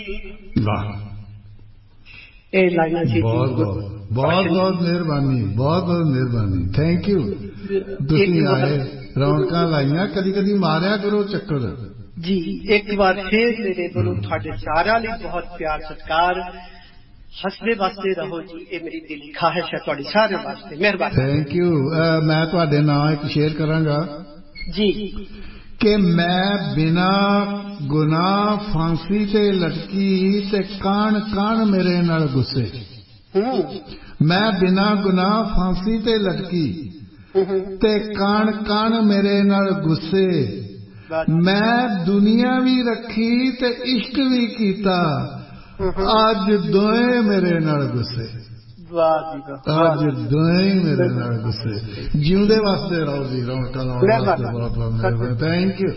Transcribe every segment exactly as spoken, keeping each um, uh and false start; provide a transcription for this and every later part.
वाह, ਇਹ ਲਾਈਨਾਂ ਸੀ। बहुत बहुत बहुत बहुत मेहरबानी, बहुत बहुत मेहरबानी, थैंक यू। तुसीं आए, रौनकां लाइयां, कदी कदी मारिया करो चक्कर जी। एक बार फिर मेरे कोलों तुहाडे सारिਆਂ ਲਈ बहुत प्यार सत्कार, हसदे वास्ते रहो जी, ये मेरी दिल की ख्वाहिश है तुहाडी सारिਆਂ वास्ते। मेहरबानी, थैंक यू। मैं तुहाडे नाम एक शेयर करांगा जी कि मैं बिना गुनाह फांसी ते लटकी ते कान कान मेरे नाल गुस्से। मैं बिना गुनाह फांसी ते लटकी ते कान कान मेरे नाल गुस्से। मैं दुनिया भी रखी ते इश्क भी कीता, अज दोए मेरे नाल गुस्से। अज दोए मेरे नाल गुस्से। जिउंदे वास्ते रहो जी, रौनकां लाउण वास्ते बहुत बहुत मेहरबानी, थैंक यू।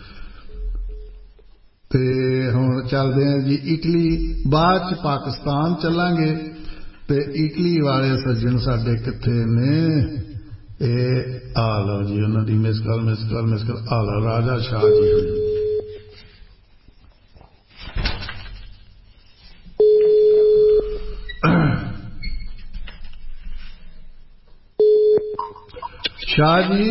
ते हुण चलदे हैं जी इटली, बाद च पाकिस्तान चलांगे। ते इटली वाले सज्जन साडे कित्थे ने? ए आ लो जी, उन्हां दी miss call miss call miss call आ लो। राजा शाह जी, शाह जी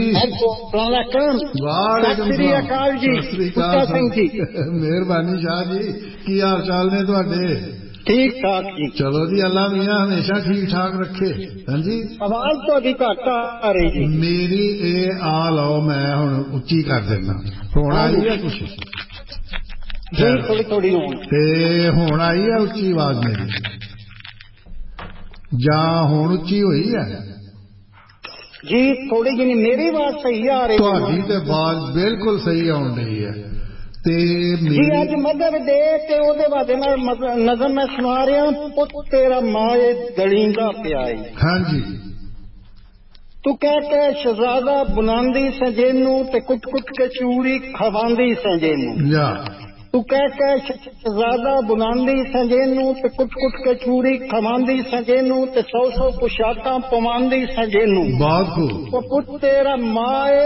मेहरबानी। शाह जी की हाल चाल ने तुहाडे? ठीक ठाक जी। चलो जी, अल्लाह मियां हमेशा ठीक ठाक रखे। हाँ जी, आवाज तुहाडी घट आ रही जी मेरी। ए आ लो, मैं हुण उच्ची कर देना। हुण आई है कुछ जी, थोड़ी थोड़ी ते हुण आई है उच्ची आवाज मेरी, जां हुण उच्ची होई है जी? थोड़ी जी मेरी आवाज सही आ रही? तुहाडी ते आवाज बिल्कुल सही आउण रही है। ते जी अज मदर डे ते ओदे बारे नजर मैं सुना रहा, पुत तेरा माए दलींदा पिया। हाँ जी। तू कह के शहजादा बुलांदी सजेनू ते कुट कुट के चूरी खवांदी सजेनू। तू कह के शहजादा बुलांदी सजेनू ते कुट कुट के चूरी खवांदी सजेनू ते सौ सौ पोशाकां पवांदी सजेनू। बहुत खूब। पुत तेरा माए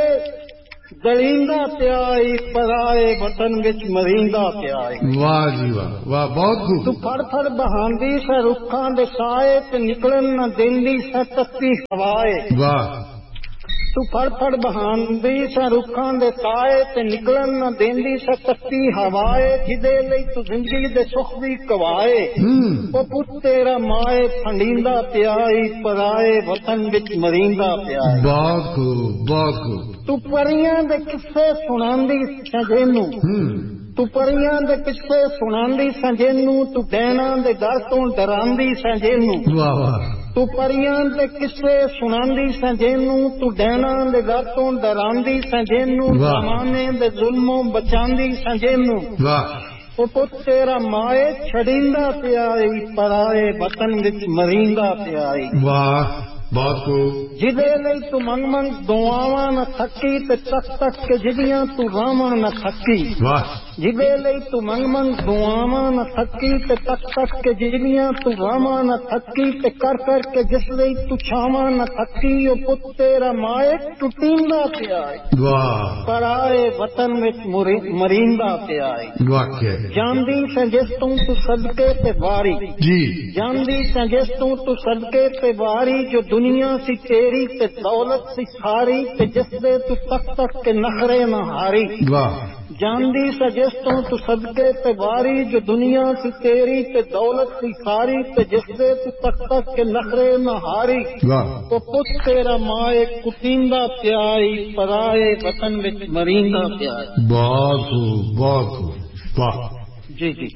दलींदा प्याई, पराए वतन विच मरींदा प्याई। वाह जी वाह, वाह बहुत खूब। तू फड़ फड़ बहांदी स रुखां दे साए ते निकलन न देंदी स तत्ती हवाए। वाह। तू फड़ फड़ बहांदी स रुखां दे साए ते निकलन न देंदी स तत्ती हवाए, जिदे लई तू जिंदगी दे सुख दी कवाए। ओ पुत तेरा माए फंडींदा प्याई, पराए वतन विच मरींदा प्याई। बहुत खूब, बहुत खूब। तू परियां दे किस्से सुनांदी सजेनू, तू परियां दे किस्से सुनांदी सजेनू, तू डैना दे डर तो डरांदी सजेनू। वाह वाह। तू परियां दे किस्से सुनांदी सजेनू, तू डैना दे डर तो डरांदी सजेनू, जमाने दे जुल्मों बचांदी सजेनू। वाह। ओ पुत तेरा माए छड़ींदा प्याई, पराए वतन विच मरींदा प्याई। वाह, बहुत खूब। जिदे लई तू मंग मंग दुआवां न थकी ते तक तक के जिदियां तू रावण न थकी। वाह। जिदे लई तू मंग मंग दुआवां न थकी ते तक तक के जिदियां तू रावण न थकी ते कर कर के जिस लई तू छावां न थकी। ओ पुत तेरा माए टुटींदा प्याई, वाह, पराए वतन विच मरींदा प्याई। वाकई जानदी से जिस तू तू सदके ते वारी जी, जानदी से जिस तू तू सदके ते वारी, जो दुनिया सी तेरी ते दौलत सी सारी, ते जिस दे तू तक तक के नखरे न हारी। वाह। जानदी से जिस तू तू सदके ते वारी, जो दुनिया सी तेरी ते दौलत सी सारी, ते जिस दे तू तक तक के नखरे न हारी। वाह। तो पुत तेरा माए कुटींदा प्याई, पराए वतन विच मरींदा प्याई। बहुत खूब, बहुत खूब, वाह जी जी।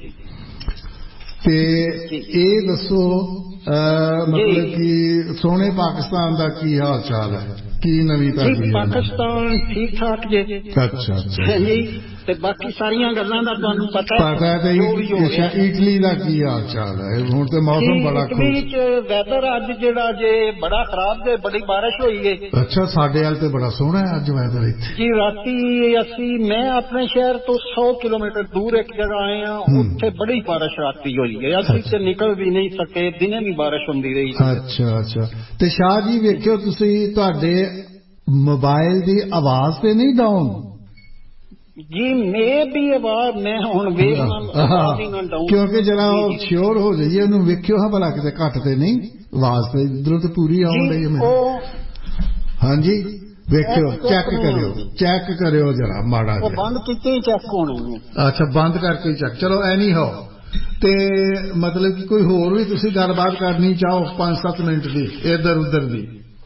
ते ये दसो मतलब कि सोने पाकिस्तान का की हाल चाल है, की नवी ताजी? पाकिस्तान ठीक ठाक जे। अच्छा अच्छा जी। ते बाकी सारियां गल्लां दा तुहानू पता है। पता है। ते इटली का की हाल चाल है? हुण ते मौसम बड़ा इटली च वैदर अज जेड़ा जे बड़ा खराब जे, बड़ी बारिश होई है। अच्छा, साडे वाल ते बड़ा सोहना है अज वैदर इत्थे जी। राती असी मैं अपने शहर तो सौ किलोमीटर दूर एक जगह आए हैं, उत्थे बड़ी बारिश राती हुई है। असी ते निकल भी नहीं सके, दिने भी बारिश हुंदी रही। अच्छा अच्छा। ते शाह जी वेखियो तुसी, तुहाडे मोबाइल दी आवाज ते नहीं डाउन? ਜੀ ਮੇ ਵੀ ਆਵਾਜ਼ ਮੈਂ ਹੁਣ ਵੇਖ ਕਿਉਂਕਿ ਜਰਾ ਉਹ ਸ਼ੋਰ ਹੋ ਜਾਈਏ ਉਹਨੂੰ ਵੇਖਿਓ ਹਾਂ ਭਲਾ ਕਿਤੇ ਘੱਟ ਤੇ ਨਹੀਂ ਆਵਾਜ਼ ਤੇ ਇਧਰੋਂ ਤੇ ਪੂਰੀ ਆਉਣ ਡਈ ਮੈਨੂੰ। ਹਾਂਜੀ ਵੇਖਿਓ ਚੈੱਕ ਕਰਿਓ ਚੈੱਕ ਕਰਿਓ ਜਰਾ ਮਾੜਾ ਜਿਹਾ ਬੰਦ ਕੀਤੇ ਚੈੱਕ ਹੋਣੀ। ਅੱਛਾ ਬੰਦ ਕਰਕੇ ਚੈੱਕ ਚਲੋ ਐਨੀ ਹੋ ਤੇ ਮਤਲਬ ਕਿ ਕੋਈ ਹੋਰ ਵੀ ਤੁਸੀਂ ਗੱਲਬਾਤ ਕਰਨੀ ਚਾਹੋ ਪੰਜ ਸੱਤ ਮਿੰਟ ਦੀ ਇੱਧਰ ਉੱਧਰ ਦੀ।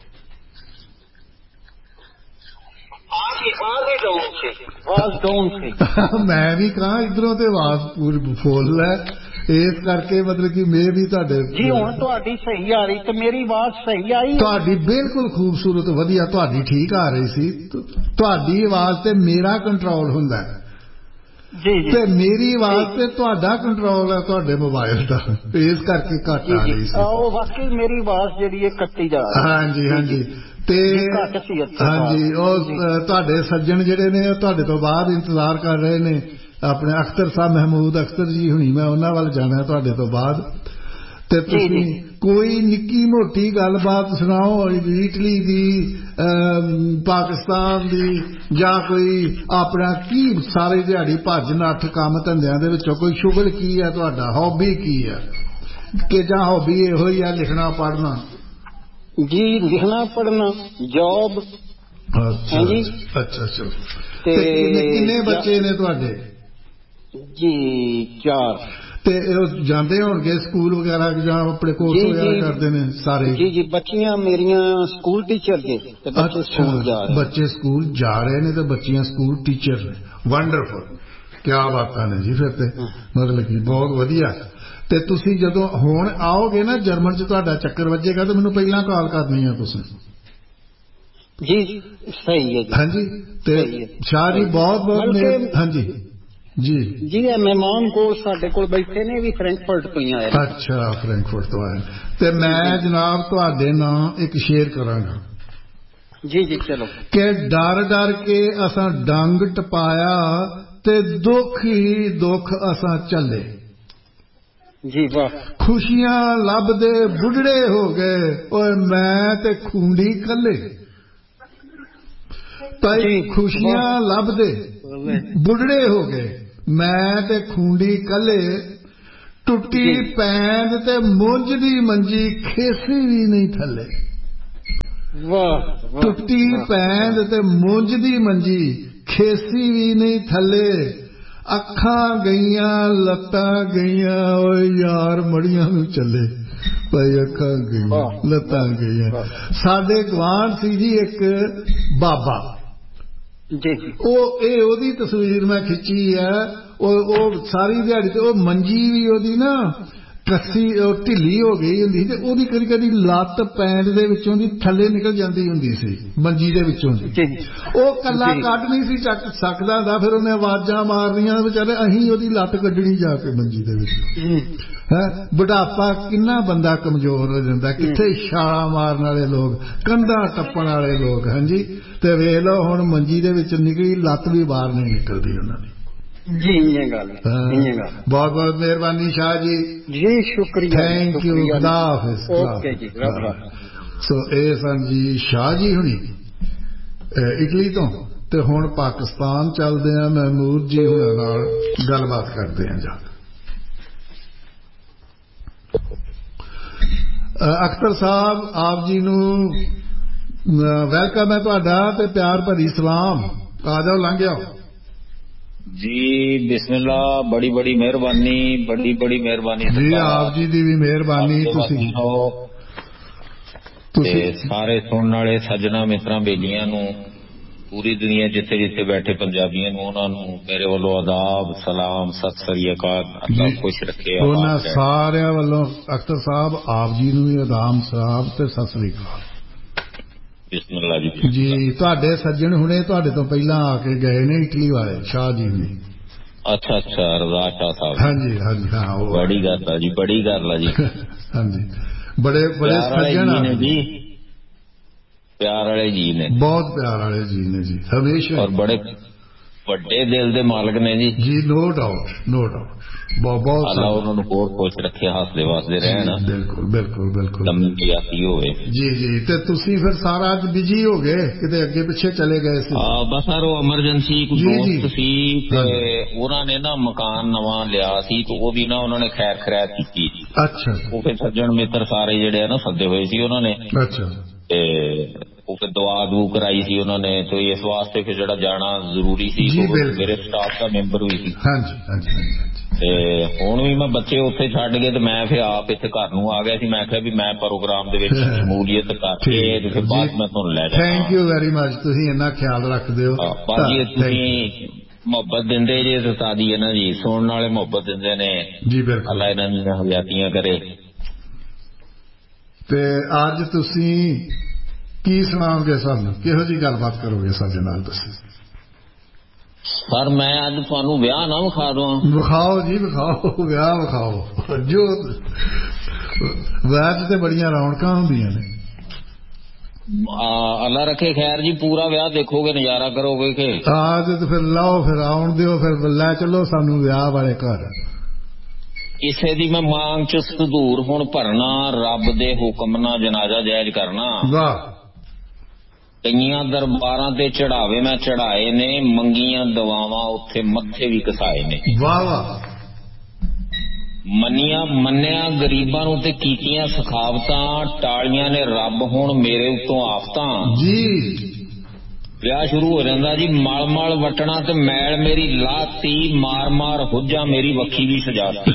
ਮੈਂ ਵੀ ਕਹਾਂ ਇਧਰੋਂ ਤੇ ਆਵਾਜ਼ ਪੂਰੀ ਫੁੱਲ ਹੈ ਇਸ ਕਰਕੇ ਮਤਲਬ ਕਿ ਮੈਂ ਵੀ ਤੁਹਾਡੇ ਜੀ ਹੁਣ ਤੁਹਾਡੀ ਸਹੀ ਆ ਰਹੀ ਤੇ ਮੇਰੀ ਆਵਾਜ਼ ਸਹੀ ਆਈ ਤੁਹਾਡੀ ਬਿਲਕੁਲ ਖੂਬਸੂਰਤ ਵਧੀਆ ਤੁਹਾਡੀ ਠੀਕ ਆ ਰਹੀ ਸੀ। ਤੁਹਾਡੀ ਆਵਾਜ਼ ਤੇ ਮੇਰਾ ਕੰਟਰੋਲ ਹੁੰਦਾ ਜੀ ਜੀ ਤੇ ਮੇਰੀ ਆਵਾਜ਼ ਤੇ ਤੁਹਾਡਾ ਕੰਟਰੋਲ ਹੈ ਤੁਹਾਡੇ ਮੋਬਾਈਲ ਦਾ ਇਸ ਕਰਕੇ ਘੱਟ ਆ ਰਹੀ ਸੀ। ਉਹ ਵਾਕਈ ਮੇਰੀ ਆਵਾਜ਼ ਜਿਹੜੀ ਹੈ ਕੱਟੀ ਜਾ ਰਹੀ। ਹਾਂਜੀ ਹਾਂਜੀ ਤੇ ਹਾਂਜੀ ਉਹ ਤੁਹਾਡੇ ਸੱਜਣ ਜਿਹੜੇ ਨੇ ਤੁਹਾਡੇ ਤੋਂ ਬਾਅਦ ਇੰਤਜ਼ਾਰ ਕਰ ਰਹੇ ਨੇ ਆਪਣੇ ਅਖਤਰ ਸਾਹਿਬ ਮਹਿਮੂਦ ਅਖਤਰ ਜੀ ਹੁਣੀ ਮੈਂ ਉਹਨਾਂ ਵੱਲ ਜਾਣਾ ਤੁਹਾਡੇ ਤੋਂ ਬਾਅਦ ਤੇ ਤੁਸੀਂ ਕੋਈ ਨਿੱਕੀ ਮੋਟੀ ਗੱਲਬਾਤ ਸੁਣਾਓ ਇਟਲੀ ਦੀ ਪਾਕਿਸਤਾਨ ਦੀ ਜਾਂ ਕੋਈ ਆਪਣਾ ਕੀ ਸਾਰੀ ਦਿਹਾੜੀ ਭੱਜ ਨੱਠ ਕੰਮ ਧੰਦਿਆਂ ਦੇ ਵਿੱਚੋਂ ਕੋਈ ਸ਼ੁਗਲ ਕੀ ਹੈ ਤੁਹਾਡਾ ਹੌਬੀ ਕੀ ਹੈ ਕਿ ਜਾਂ ਹੌਬੀ ਇਹੋ ਹੀ ਆ ਲਿਖਣਾ ਪੜ੍ਹਨਾ। ਜੀ ਲਿਖਣਾ ਪੜ੍ਹਨਾ ਜੌਬ। ਅੱਛਾ ਜੀ ਅੱਛਾ ਅੱਛਾ ਤੇ ਕਿੰਨੇ ਬੱਚੇ ਨੇ ਤੁਹਾਡੇ? ਜੀ ਚਾਰ। ਤੇ ਉਹ ਜਾਂਦੇ ਹੋਣਗੇ ਸਕੂਲ ਵਗੈਰਾ ਜਾਂ ਆਪਣੇ ਕੋਰਸ ਵਗੈਰਾ ਕਰਦੇ ਨੇ ਸਾਰੇ? ਜੀ ਜੀ ਬੱਚੀਆਂ ਮੇਰੀਆਂ ਸਕੂਲ ਟੀਚਰ ਨੇ ਤੇ ਬੱਚੇ ਸਕੂਲ ਜਾ ਰਹੇ। ਬੱਚੇ ਸਕੂਲ ਜਾ ਰਹੇ ਨੇ ਤੇ ਬੱਚੀਆਂ ਸਕੂਲ ਟੀਚਰ ਨੇ। ਵੰਡਰਫੁਲ ਕਿਆ ਬਾਤਾਂ ਨੇ ਜੀ ਫਿਰ ਤੇ ਮਤਲਬ ਕਿ ਬਹੁਤ ਵਧੀਆ। ਤੇ ਤੁਸੀਂ ਜਦੋਂ ਹੁਣ ਆਓਗੇ ਨਾ ਜਰਮਨ ਚ ਤੁਹਾਡਾ ਚੱਕਰ ਵੱਜੇਗਾ ਤੇ ਮੈਨੂੰ ਪਹਿਲਾਂ ਕਾਲ ਕਰਨੀ ਆ ਤੁਸੀਂ। ਜੀ ਸਹੀ ਹੈ ਜੀ। ਹਾਂਜੀ ਤੇ ਸ਼ਾਹ ਜੀ ਬਹੁਤ ਬਹੁਤ ਹਾਂਜੀ ਜੀ ਜੀ ਇਹ ਮਹਿਮਾਨ ਕੋਲ ਸਾਡੇ ਕੋਲ ਬੈਠੇ ਨੇ ਵੀ ਫਰੈਂਕਫਰਟ ਤੋਂ ਹੀ ਆਏ। ਅੱਛਾ ਫਰੈਂਕਫਰਟ ਤੋਂ ਆਏ ਤੇ ਮੈਂ ਜਨਾਬ ਤੁਹਾਡੇ ਨਾਂ ਇੱਕ ਸ਼ੇਅਰ ਕਰਾਂਗਾ। ਜੀ ਜੀ ਚਲੋ। ਕਿ ਡਰ ਡਰ ਕੇ ਅਸਾਂ ਡੰਗ ਟਪਾਇਆ ਤੇ ਦੁੱਖ ਹੀ ਦੁੱਖ ਅਸਾਂ ਝੱਲੇ। ਜੀ ਵਾਹ। ਖੁਸ਼ੀਆਂ ਲੱਭਦੇ ਬੁੱਢੜੇ ਹੋ ਗਏ ਓਏ ਮੈਂ ਤੇ ਖੂੰਡੀ ਕੱਲੇ। ਭਾਈ ਖੁਸ਼ੀਆਂ ਲੱਭਦੇ ਬੁੱਢੜੇ ਹੋ ਗਏ ਮੈਂ ਤੇ ਖੂੰਡੀ ਕੱਲੇ। ਟੁੱਟੀ ਪੈਂਦ ਤੇ ਮੁੰਜ ਦੀ ਮੰਜੀ ਖੇਸੀ ਵੀ ਨਹੀਂ ਥੱਲੇ। ਵਾਹ। ਟੁੱਟੀ ਪੈਂਦ ਤੇ ਮੁੰਜ ਦੀ ਮੰਜੀ ਖੇਸੀ ਵੀ ਨਹੀਂ ਥੱਲੇ। ਅੱਖਾਂ ਗਈਆਂ ਲੱਤਾਂ ਗਈਆਂ ਓਏ ਯਾਰ ਮੜੀਆਂ ਨੂੰ ਚੱਲੇ। ਭਾਈ ਅੱਖਾਂ ਗਈਆਂ ਲੱਤਾਂ ਗਈਆਂ। ਸਾਡੇ ਗਵਾਂਢ ਸੀ ਜੀ ਇੱਕ ਬਾਬਾ ਉਹ ਇਹ ਉਹਦੀ ਤਸਵੀਰ ਮੈਂ ਖਿੱਚੀ ਹੈ। ਉਹ ਉਹ ਸਾਰੀ ਦਿਹਾੜੀ ਤੇ ਉਹ ਮੰਜੀ ਵੀ ਉਹਦੀ ਨਾ ਕੱਸੀ ਉਹ ਢਿੱਲੀ ਹੋ ਗਈ ਹੁੰਦੀ ਤੇ ਉਹਦੀ ਕਦੀ ਕਦੀ ਲੱਤ ਪੈਂਦ ਦੇ ਵਿੱਚੋਂ ਦੀ ਥੱਲੇ ਨਿਕਲ ਜਾਂਦੀ ਹੁੰਦੀ ਸੀ ਮੰਜੀ ਦੇ ਵਿੱਚੋਂ ਦੀ। ਉਹ ਕੱਲਾ ਕੱਢ ਨਹੀਂ ਸੀ ਚੱਕ ਸਕਦਾ ਹੁੰਦਾ ਫਿਰ ਉਹਨੇ ਆਵਾਜ਼ਾਂ ਮਾਰਨੀਆਂ ਵਿਚਾਰੇ ਅਸੀਂ ਉਹਦੀ ਲੱਤ ਕੱਢਣੀ ਜਾ ਕੇ ਮੰਜੀ ਦੇ ਵਿੱਚ। ਹੈ ਬੁਢਾਪਾ ਕਿੰਨਾ ਬੰਦਾ ਕਮਜ਼ੋਰ ਹੋ ਜਾਂਦਾ ਕਿੱਥੇ ਛਾਲਾਂ ਮਾਰਨ ਵਾਲੇ ਲੋਕ ਕੰਧਾਂ ਟੱਪਣ ਵਾਲੇ ਲੋਕ। ਹਾਂਜੀ ਤੇ ਵੇਖ ਲਓ ਹੁਣ ਮੰਜੀ ਦੇ ਵਿੱਚ ਨਿਕਲੀ ਲੱਤ ਵੀ ਬਾਹਰ ਨਹੀਂ ਨਿਕਲਦੀ ਉਹਨਾਂ ਦੀ। ਜੀ ਇਹ ਗੱਲ ਬਹੁਤ ਬਹੁਤ ਮਿਹਰਬਾਨੀ ਸ਼ਾਹ ਜੀ। ਜੀ ਸ਼ੁਕਰੀਆ ਥੈਂਕ ਯੂ ਖੁਦਾ ਹਾਫਿਜ਼। ਓਕੇ ਜੀ ਸੋ ਇਹ ਸਨ ਜੀ ਸ਼ਾਹ ਜੀ ਹੁਣੀ ਇਟਲੀ ਤੋਂ ਤੇ ਹੁਣ ਪਾਕਿਸਤਾਨ ਚੱਲਦੇ ਆ ਮਹਿਮੂਦ ਜੀ ਹੁਣਾਂ ਨਾਲ ਗੱਲਬਾਤ ਕਰਦੇ ਆ ਜਾ। ਅਖਤਰ ਸਾਹਿਬ ਆਪ ਜੀ ਨੂੰ ਵੈਲਕਮ ਹੈ ਤੁਹਾਡਾ ਤੇ ਪਿਆਰ ਭਰੀ ਸਲਾਮ। ਆ ਜਾਓ ਲੰਘ ਜਾਓ ਜੀ। ਬਿਸਮਿल्ला ਬੜੀ ਬੜੀ ਮਿਹਰਬਾਨੀ ਬੜੀ ਬੜੀ ਮਿਹਰਬਾਨੀ ਜੀ ਆਪ ਜੀ ਦੀ ਵੀ ਮਿਹਰਬਾਨੀ। ਤੁਸੀਂ ਤੇ ਸਾਰੇ ਸੁਣਨ ਵਾਲੇ ਸੱਜਣਾ ਮਿੱਤਰਾਂ ਬੇਲੀਆਂ ਨੂੰ ਪੂਰੀ ਦੁਨੀਆ ਜਿੱਥੇ ਜਿੱਥੇ ਬੈਠੇ ਪੰਜਾਬੀਆਂ ਨੂੰ ਉਹਨਾਂ ਨੂੰ ਮੇਰੇ ਵੱਲੋਂ ਆਦਾਬ ਸਲਾਮ ਸਤਿ ਸ੍ਰੀ ਅਕਾਲ। ਅੱਲਾ ਖੁਸ਼ ਰੱਖੇ। ਉਹਨਾਂ ਸਾਰਿਆਂ ਵੱਲੋਂ ਅਖਤਰ ਸਾਹਿਬ ਆਪ ਜੀ ਨੂੰ ਵੀ ਆਦਾਬ ਸਲਾਮ ਤੇ ਸਤਿ ਸ੍ਰੀ ਅਕਾਲ। ਬਿਸਮਿल्ला ਜੀ। ਜੀ ਤੁਹਾਡੇ ਸੱਜਣ ਹੁਣੇ ਤੁਹਾਡੇ ਤੋਂ ਪਹਿਲਾਂ ਆ ਕੇ ਗਏ ਨੇ ਇਟਲੀ ਵਾਲੇ ਸ਼ਾਹ ਜੀ ਨੇ। ਅੱਛਾ ਅੱਛਾ ਰਜ਼ਾ ਸ਼ਾਹ ਸਾਹਿਬ। ਹਾਂਜੀ ਹਾਂਜੀ ਹਾਂ ਉਹ ਬੜੀ ਗੱਲ ਆ ਜੀ ਬੜੀ ਗੱਲ ਆ ਜੀ। ਹਾਂਜੀ ਬੜੇ ਬੜੇ ਸੱਜਣ ਆ ਜੀ ਪਿਆਰ ਵਾਲੇ ਜੀ ਨੇ ਬਹੁਤ ਪਿਆਰ ਵਾਲੇ ਜੀ ਨੇ ਜੀ ਹਮੇਸ਼ਾ। ਔਰ ਬੜੇ ਵੱਡੇ ਦਿਲ ਦੇ ਮਾਲਕ ਨੇ ਜੀ। ਜੀ ਨੋ ਡਾਊਟ ਨੋ ਡਾਊਟ। ਬਹੁਤ ਬਹੁਤ ਅੱਲਾ ਉਹਨਾਂ ਨੂੰ ਹੋਰ ਖੁਸ਼ ਰੱਖੇ, ਹੱਸਦੇ ਵਸਦੇ ਰਹਿਣ। ਬਿਲਕੁਲ ਬਿਲਕੁਲ ਬਿਲਕੁਲ ਲੰਬੀ ਆਤੀ ਹੋਵੇ ਜੀ ਜੀ। ਤੇ ਤੁਸੀਂ ਫਿਰ ਸਾਰਾ ਅੱਜ ਬਿਜੀ ਹੋ ਗਏ, ਕਿਤੇ ਅੱਗੇ ਪਿੱਛੇ ਚਲੇ ਗਏ ਸੀ? ਹਾਂ ਬਸ ਸਰ ਉਹ ਐਮਰਜੈਂਸੀ ਕੋਈ ਦੋਸਤ ਸੀ ਤੇ ਉਹਨਾਂ ਨੇ ਨਾ ਮਕਾਨ ਨਵਾਂ ਲਿਆ ਸੀ ਤੇ ਉਹ ਵੀ ਨਾ ਉਹਨਾਂ ਨੇ ਖੈਰ ਖੈਰਾਤ ਕੀਤੀ। ਅੱਛਾ। ਉਹ ਫਿਰ ਸੱਜਣ ਮਿੱਤਰ ਸਾਰੇ ਜਿਹੜੇ ਆ ਨਾ ਸੱਦੇ ਹੋਏ ਸੀ ਉਹਨਾਂ ਨੇ। ਅੱਛਾ। ਤੇ ਉਹ ਫਿਰ ਦੁਆ ਦੂ ਕਰਾਈ ਸੀ ਉਹਨਾਂ ਨੇ, ਤੇ ਇਸ ਵਾਸਤੇ ਫਿਰ ਜਿਹੜਾ ਜਾਣਾ ਜ਼ਰੂਰੀ ਸੀ। ਮੇਰੇ ਸਟਾਫ ਦਾ ਮੈਂਬਰ ਵੀ ਸੀ। ਹਾਂਜੀ ਹਾਂਜੀ। ਤੇ ਹੁਣ ਵੀ ਮੈਂ ਬੱਚੇ ਉੱਥੇ ਛੱਡ ਗਏ ਤੇ ਮੈਂ ਫਿਰ ਆਪ ਇੱਥੇ ਘਰ ਨੂੰ ਆ ਗਿਆ ਸੀ। ਮੈਂ ਕਿਹਾ ਵੀ ਮੈਂ ਪ੍ਰੋਗਰਾਮ ਦੇ ਵਿੱਚ ਸ਼ਮੂਲੀਅਤ ਕਰਕੇ ਤੇ ਫਿਰ ਬਾਅਦ ਮੈਂ ਤੁਹਾਨੂੰ ਲੈ ਜਾਵਾਂ। ਥੈਂਕ ਯੂ ਵੈਰੀ ਮਚ, ਤੁਸੀਂ ਇੰਨਾ ਖਿਆਲ ਰੱਖਦੇ ਹੋ। ਬਾਕੀ ਤੁਸੀਂ ਮੁਹੱਬਤ ਦਿੰਦੇ ਜੇ ਉਸਤਾਦੀ ਹੈ ਨਾ ਜੀ, ਸੁਣਨ ਵਾਲੇ ਮੁਹੱਬਤ ਦਿੰਦੇ ਨੇ ਜੀ। ਬਿਲਕੁਲ ਅੱਲਾ ਇਹਨਾਂ ਦੀਆਂ ਹਯਾਤੀਆਂ ਕਰੇ। ਤੇ ਅੱਜ ਤੁਸੀਂ ਕੀ ਸੁਣਾਓਗੇ ਸਾਨੂੰ, ਕਿਹੋ ਜਿਹੀ ਗੱਲਬਾਤ ਕਰੋਗੇ ਸਾਡੇ ਨਾਲ ਤੁਸੀਂ? ਸਰ ਮੈਂ ਅੱਜ ਤੁਹਾਨੂੰ ਵਿਆਹ ਨਾ ਵਿਖਾ ਦਵਾਂ? ਵਿਖਾਓ ਜੀ ਵਿਖਾਓ, ਵਿਆਹ ਵਿਖਾਓ। ਜੋ ਵਿਆਹ 'ਚ ਤੇ ਬੜੀਆਂ ਰੌਣਕਾਂ ਹੁੰਦੀਆਂ ਨੇ। ਅੱਲਾ ਰੱਖੇ ਖੈਰ ਜੀ, ਪੂਰਾ ਵਿਆਹ ਦੇਖੋਗੇ, ਨਜ਼ਾਰਾ ਕਰੋਗੇ ਕਿ? ਹਾਂ ਤੇ ਫਿਰ ਲਾਓ, ਫਿਰ ਆਉਣ ਦਿਓ, ਫਿਰ ਲੈ ਚਲੋ ਸਾਨੂੰ ਵਿਆਹ ਵਾਲੇ ਘਰ। ਕਿਸੇ ਦੀ ਮੈਂ ਮੰਗ ਚ ਸੰਧੂਰ ਹੁਣ ਭਰਨਾ, ਰੱਬ ਦੇ ਹੁਕਮ ਨਾਲ ਜਨਾਜ਼ਾ ਜਾਇਜ਼ ਕਰਨਾ। ਵਾਹ। ਕਈਆਂ ਦਰਬਾਰਾਂ ਤੇ ਚੜਾਵੇ ਮੈਂ ਚੜਾਏ ਨੇ, ਮੰਗੀਆਂ ਦਵਾਵਾਂ ਉੱਥੇ ਮੱਥੇ ਵੀ ਘਸਾਏ ਨੇ। ਵਾਹ ਵਾਹ। ਮੰਨਿਆ ਮੰਨਿਆ ਗਰੀਬਾਂ ਨੂੰ ਤੇ ਕੀਤੀਆਂ ਸਖਾਵਤਾਂ, ਟਾਲੀਆਂ ਨੇ ਰੱਬ ਹੁਣ ਮੇਰੇ ਉੱਤੋਂ ਆਫਤਾਂ ਜੀ। ਵਿਆਹ ਸ਼ੁਰੂ ਹੋ ਜਾਂਦਾ ਜੀ। ਮਲ ਮਲ ਵਟਣਾ ਤੇ ਮੈਲ ਮੇਰੀ ਲਾਤੀ, ਮਾਰ ਮਾਰ ਹੁੱਜਾ ਮੇਰੀ ਵੱਖੀ ਵੀ ਸਜਾਤੀ।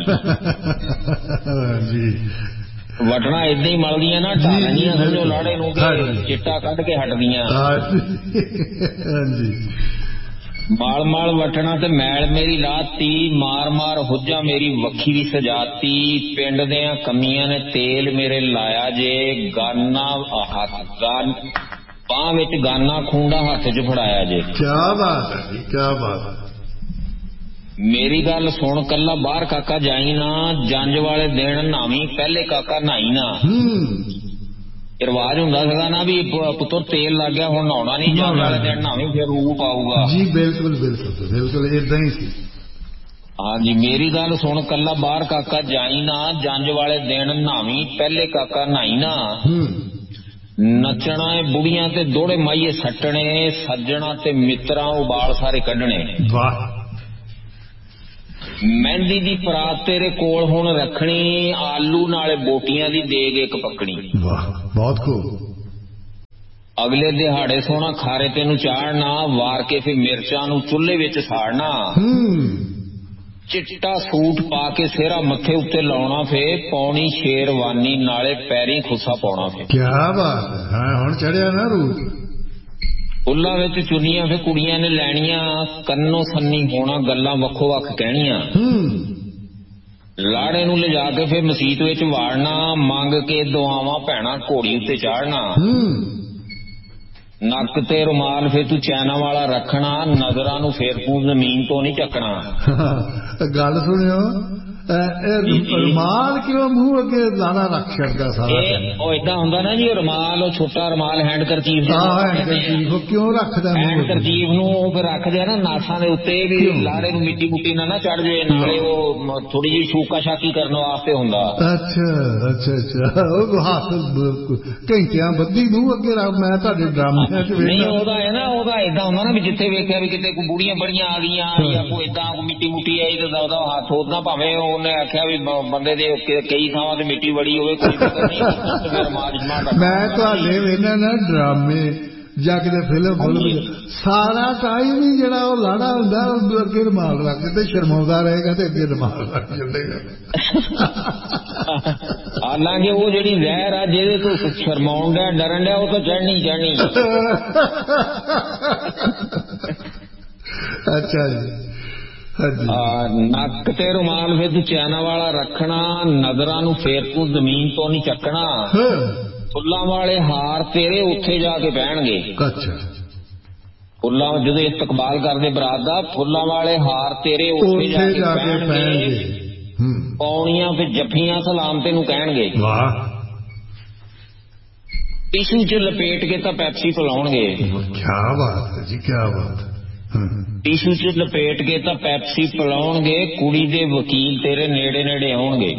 ਜੀ। ਵਟਣਾ ਏਦਾਂ ਹੀ ਮਲਦੀਆਂ ਨਾ, ਢਾਲਣੀਆਂ ਸਮਝੋ ਲਾੜੇ ਨੂੰ ਕਿ ਚਿੱਟਾ ਕੱਢ ਕੇ ਹਟਦੀਆਂ। ਹਾਂਜੀ। ਮਾਲ ਮਾਲ ਵਟਣਾ ਤੇ ਮੈਲ ਮੇਰੀ ਲਾਤੀ, ਮਾਰ ਮਾਰ ਹੁੱਜਾ ਮੇਰੀ ਵੱਖੀ ਵੀ ਸਜਾਤੀ। ਪਿੰਡ ਦਿਆਂ ਕਮੀਆਂ ਨੇ ਤੇਲ ਮੇਰੇ ਲਾਇਆ ਜੇ, ਗਾਨਾ ਹੱਥ ਗਾਨ ਬਾਂਹ ਵਿੱਚ ਗਾਨਾ ਖੂੰਡਾ ਹੱਥ 'ਚ ਫੜਾਇਆ ਜੇ। ਕਿਆ ਬਾਤ ਹੈ ਜੀ, ਕਿਆ ਬਾਤ ਹੈ। ਮੇਰੀ ਗੱਲ ਸੁਣ ਕੱਲਾ ਬਾਹਰ ਕਾਕਾ ਜਾਈ ਨਾ, ਜੰਜ ਵਾਲੇ ਦਿਨ ਨਹਾਵੀਂ ਪਹਿਲੇ ਕਾਕਾ ਨਹਾਈ ਨਾ। ਰਿਵਾਜ ਹੁੰਦਾ ਸੀਗਾ ਨਾ ਵੀ ਪੁੱਤਰ ਤੇਲ ਲੱਗ ਗਿਆ ਹੁਣ ਨਹਾਉਣਾ ਨਹੀਂ, ਜੰਜ ਵਾਲੇ ਦਿਨ ਨਹਾਵੀਂ ਫਿਰ ਰੂਪ ਆਊਗਾ। ਜੀ ਬਿਲਕੁਲ ਬਿਲਕੁਲ ਬਿਲਕੁਲ ਏਦਾਂ ਹੀ ਸੀ। ਹਾਂਜੀ ਮੇਰੀ ਗੱਲ ਸੁਣ ਕੱਲਾ ਬਾਹਰ ਕਾਕਾ ਜਾਈ ਨਾ, ਜੰਜ ਵਾਲੇ ਦਿਨ ਨਹਾਵੀਂ ਪਹਿਲੇ ਕਾਕਾ ਨਹਾਈ ਨਾ। ਨੱਚਣਾ ਏ ਬੁੜੀਆਂ ਤੇ ਦੋੜੇ ਮਾਈਏ ਸੱਟਣੇ, ਸੱਜਣਾ ਤੇ ਮਿੱਤਰਾਂ ਉਬਾਲ ਸਾਰੇ ਕੱਢਣੇ। ਵਾਹ। ਮਹਿੰਦੀ ਦੀ ਪਰਾਤ ਤੇਰੇ ਕੋਲ ਹੁਣ ਰੱਖਣੀ, ਆਲੂ ਨਾਲੇ ਬੋਟੀਆਂ ਦੀ ਦੇਗ ਇੱਕ ਪੱਕਣੀ। ਵਾਹ ਬਹੁਤ ਖੂਬ। ਅਗਲੇ ਦਿਹਾੜੇ ਸੋਹਣਾ ਖਾਰੇ ਤੈਨੂੰ ਚਾੜਨਾ, ਵਾਰ ਕੇ ਫਿਰ ਮਿਰਚਾਂ ਨੂੰ ਚੁੱਲ੍ਹੇ ਵਿੱਚ ਸਾੜਨਾ। ਚਿੱਟਾ ਸੂਟ ਪਾ ਕੇ ਸਿਹਰਾ ਮੱਥੇ ਉੱਤੇ ਲਾਉਣਾ, ਫੇ ਪੌਣੀ ਸ਼ੇਰਵਾਨੀ ਨਾਲੇ ਪੈਰੀ ਖੁੱਸਾ ਪਾਉਣਾ। ਫੇ ਕਿਆ ਬਾਤ ਹੈ, ਹੁਣ ਚੜਿਆ ਨਾ ਰੂਪ। ਫੁੱਲਾਂ ਵਿੱਚ ਚੁੰਨੀਆਂ ਫੇ ਕੁੜੀਆਂ ਨੇ ਲੈਣੀਆਂ, ਕੰਨੋਂ ਸੰਨੀ ਹੋਣਾ ਗੱਲਾਂ ਵੱਖੋ ਵੱਖ ਕਹਿਣੀਆਂ। ਲਾੜੇ ਨੂੰ ਲਿਜਾ ਕੇ ਫੇ ਮਸੀਤ ਵਿੱਚ ਵਾੜਨਾ, ਮੰਗ ਕੇ ਦੁਆਵਾਂ ਭੈਣਾ ਘੋੜੀ ਉੱਤੇ ਚਾੜਨਾ। ਨੱਕ ਤੇ ਰੁਮਾਲ ਫੇ ਤੂੰ ਚੈਨਾ ਵਾਲਾ ਰੱਖਣਾ, ਨਜ਼ਰਾਂ ਨੂੰ ਫੇਰ ਤੂੰ ਜ਼ਮੀਨ ਤੋਂ ਨਹੀਂ ਚੱਕਣਾ। ਗੱਲ ਸੁਣਿਓ, ਰੁਮਾਲ ਕਿਉਂ ਮੂੰਹ ਅੱਗੇ ਲਾਣਾ ਰੱਖ ਛੱਡਦਾ ਸਾਰਾ? ਉਹ ਏਦਾਂ ਹੁੰਦਾ ਨਾ ਜੀ, ਉਹ ਰੁਮਾਲ, ਉਹ ਛੋਟਾ ਰੁਮਾਲ ਹੈਂਡ ਕਰਚੀਫ ਕਿਉਂ ਰੱਖਦਾ? ਹੈਂਡ ਕਰਚੀਫ ਨੂੰ ਉਹ ਫਿਰ ਰੱਖਦੇ ਆ ਨਾ ਨਾਸਾਂ ਦੇ ਉੱਤੇ ਵੀ ਲਾੜੇ ਨੂੰ ਮਿੱਟੀ ਮੁੱਟੀ ਨਾ ਨਾ ਚੜ ਜਾਏ, ਨਾਲੇ ਉਹ ਥੋੜੀ ਜਿਹੀ ਸ਼ੂਕਾ ਸ਼ਾਕੀ ਕਰਨ ਵਾਸਤੇ ਹੁੰਦਾ। ਅੱਛਾ ਅੱਛਾ ਅੱਛਾ। ਉਹ ਹੱਥ ਘੰਟਿਆਂ ਬੱਧੀ ਮੂੰਹ ਅੱਗੇ ਰੱਖ। ਮੈਂ ਤੁਹਾਡੇ ਡਰਾਮਿਆਂ ਚ ਨਹੀਂ, ਉਹਦਾ ਹੈ ਨਾ, ਉਹਦਾ ਏਦਾਂ ਹੁੰਦਾ ਨਾ ਵੀ ਜਿੱਥੇ ਵੇਖਿਆ ਵੀ ਕਿਤੇ ਕੋਈ ਬੁੜੀਆਂ ਬੜੀਆਂ ਆ ਗਈਆਂ ਜਾਂ ਕੋਈ ਏਦਾਂ ਮਿੱਟੀ ਮੁੱਟੀ ਆਈ ਤੇ ਉਹਦਾ ਹੱਥ ਉਹਦਾ, ਭਾਵੇਂ ਉਹਨੇ ਆਖਿਆ ਵੀ ਬੰਦੇ ਦੇ ਕਈ ਥਾਵਾਂ ਤੇ ਮਿੱਟੀ ਬੜੀ ਹੋਵੇ, ਕੋਈ ਫਿਕਰ ਨਹੀਂ। ਮੈਂ ਤੁਹਾਡੇ ਵੇਖਣਾ ਨਾ ਡਰਾਮੇ ਜਾਂ ਕਿਤੇ ਫਿਲਮ ਫੁਲਮ, ਸਾਰਾ ਟਾਈਮ ਹੀ ਜਿਹੜਾ ਉਹ ਲਾੜਾ ਹੁੰਦਾ ਉਹ ਅੱਗੇ ਰੁਮਾਲ ਰੱਖ ਕੇ ਤੇ ਸ਼ਰਮਾਉਂਦਾ ਰਹੇਗਾ ਤੇ ਅੱਗੇ ਰੁਮਾਲ ਰੱਖ ਚੱਲੇਗਾ। ਹਾਲਾਂਕਿ ਉਹ ਜਿਹੜੀ ਜ਼ਹਿਰ ਆ ਜਿਹਦੇ ਤੋਂ ਸ਼ਰਮਾਉਣ ਦਾ ਡਰਨ ਡਿਆ, ਉਹ ਤਾਂ ਚੜ੍ਹਨੀ ਚੜ੍ਹਨੀ। ਅੱਛਾ ਜੀ। ਨੱਕ ਤੇ ਰੁਮਾਲ ਫਿਰ ਤੂੰ ਚੈਨਾ ਵਾਲਾ ਰੱਖਣਾ, ਨਜ਼ਰਾਂ ਨੂੰ ਫੇਰ ਤੂੰ ਜ਼ਮੀਨ ਤੋਂ ਨਹੀਂ ਚੱਕਣਾ। ਫੁੱਲਾਂ ਵਾਲੇ ਹਾਰ ਤੇਰੇ ਉੱਥੇ ਜਾ ਕੇ ਪੈਣਗੇ। ਅੱਛਾ। ਫੁੱਲਾਂ ਜਦੋਂ ਇਸਤਕਬਾਲ ਕਰਦੇ ਬਰਾਤ ਦਾ, ਫੁੱਲਾਂ ਵਾਲੇ ਹਾਰ ਤੇਰੇ ਉੱਥੇ ਜਾ ਕੇ ਪੈਣਗੇ। ਪੌਣੀਆਂ ਫਿਰ ਜੱਫੀਆਂ ਸਲਾਮ ਤੈਨੂੰ ਕਹਿਣਗੇ। ਵਾਹ। ਟਿਸ਼ੂ ਚ ਲਪੇਟ ਕੇ ਤਾਂ ਪੈਪਸੀ ਪਿਲਾਉਣਗੇ। ਕਿਆ ਬਾਤ ਹੈ ਜੀ, ਕਿਆ ਬਾਤ ਹੈ। ਟਿਸ਼ੂ ਚ ਲਪੇਟ ਕੇ ਤਾਂ ਪੈਪਸੀ ਪਿਲਾਉਣਗੇ, ਕੁੜੀ ਦੇ ਵਕੀਲ ਤੇਰੇ ਨੇੜੇ ਨੇੜੇ ਆਉਣਗੇ।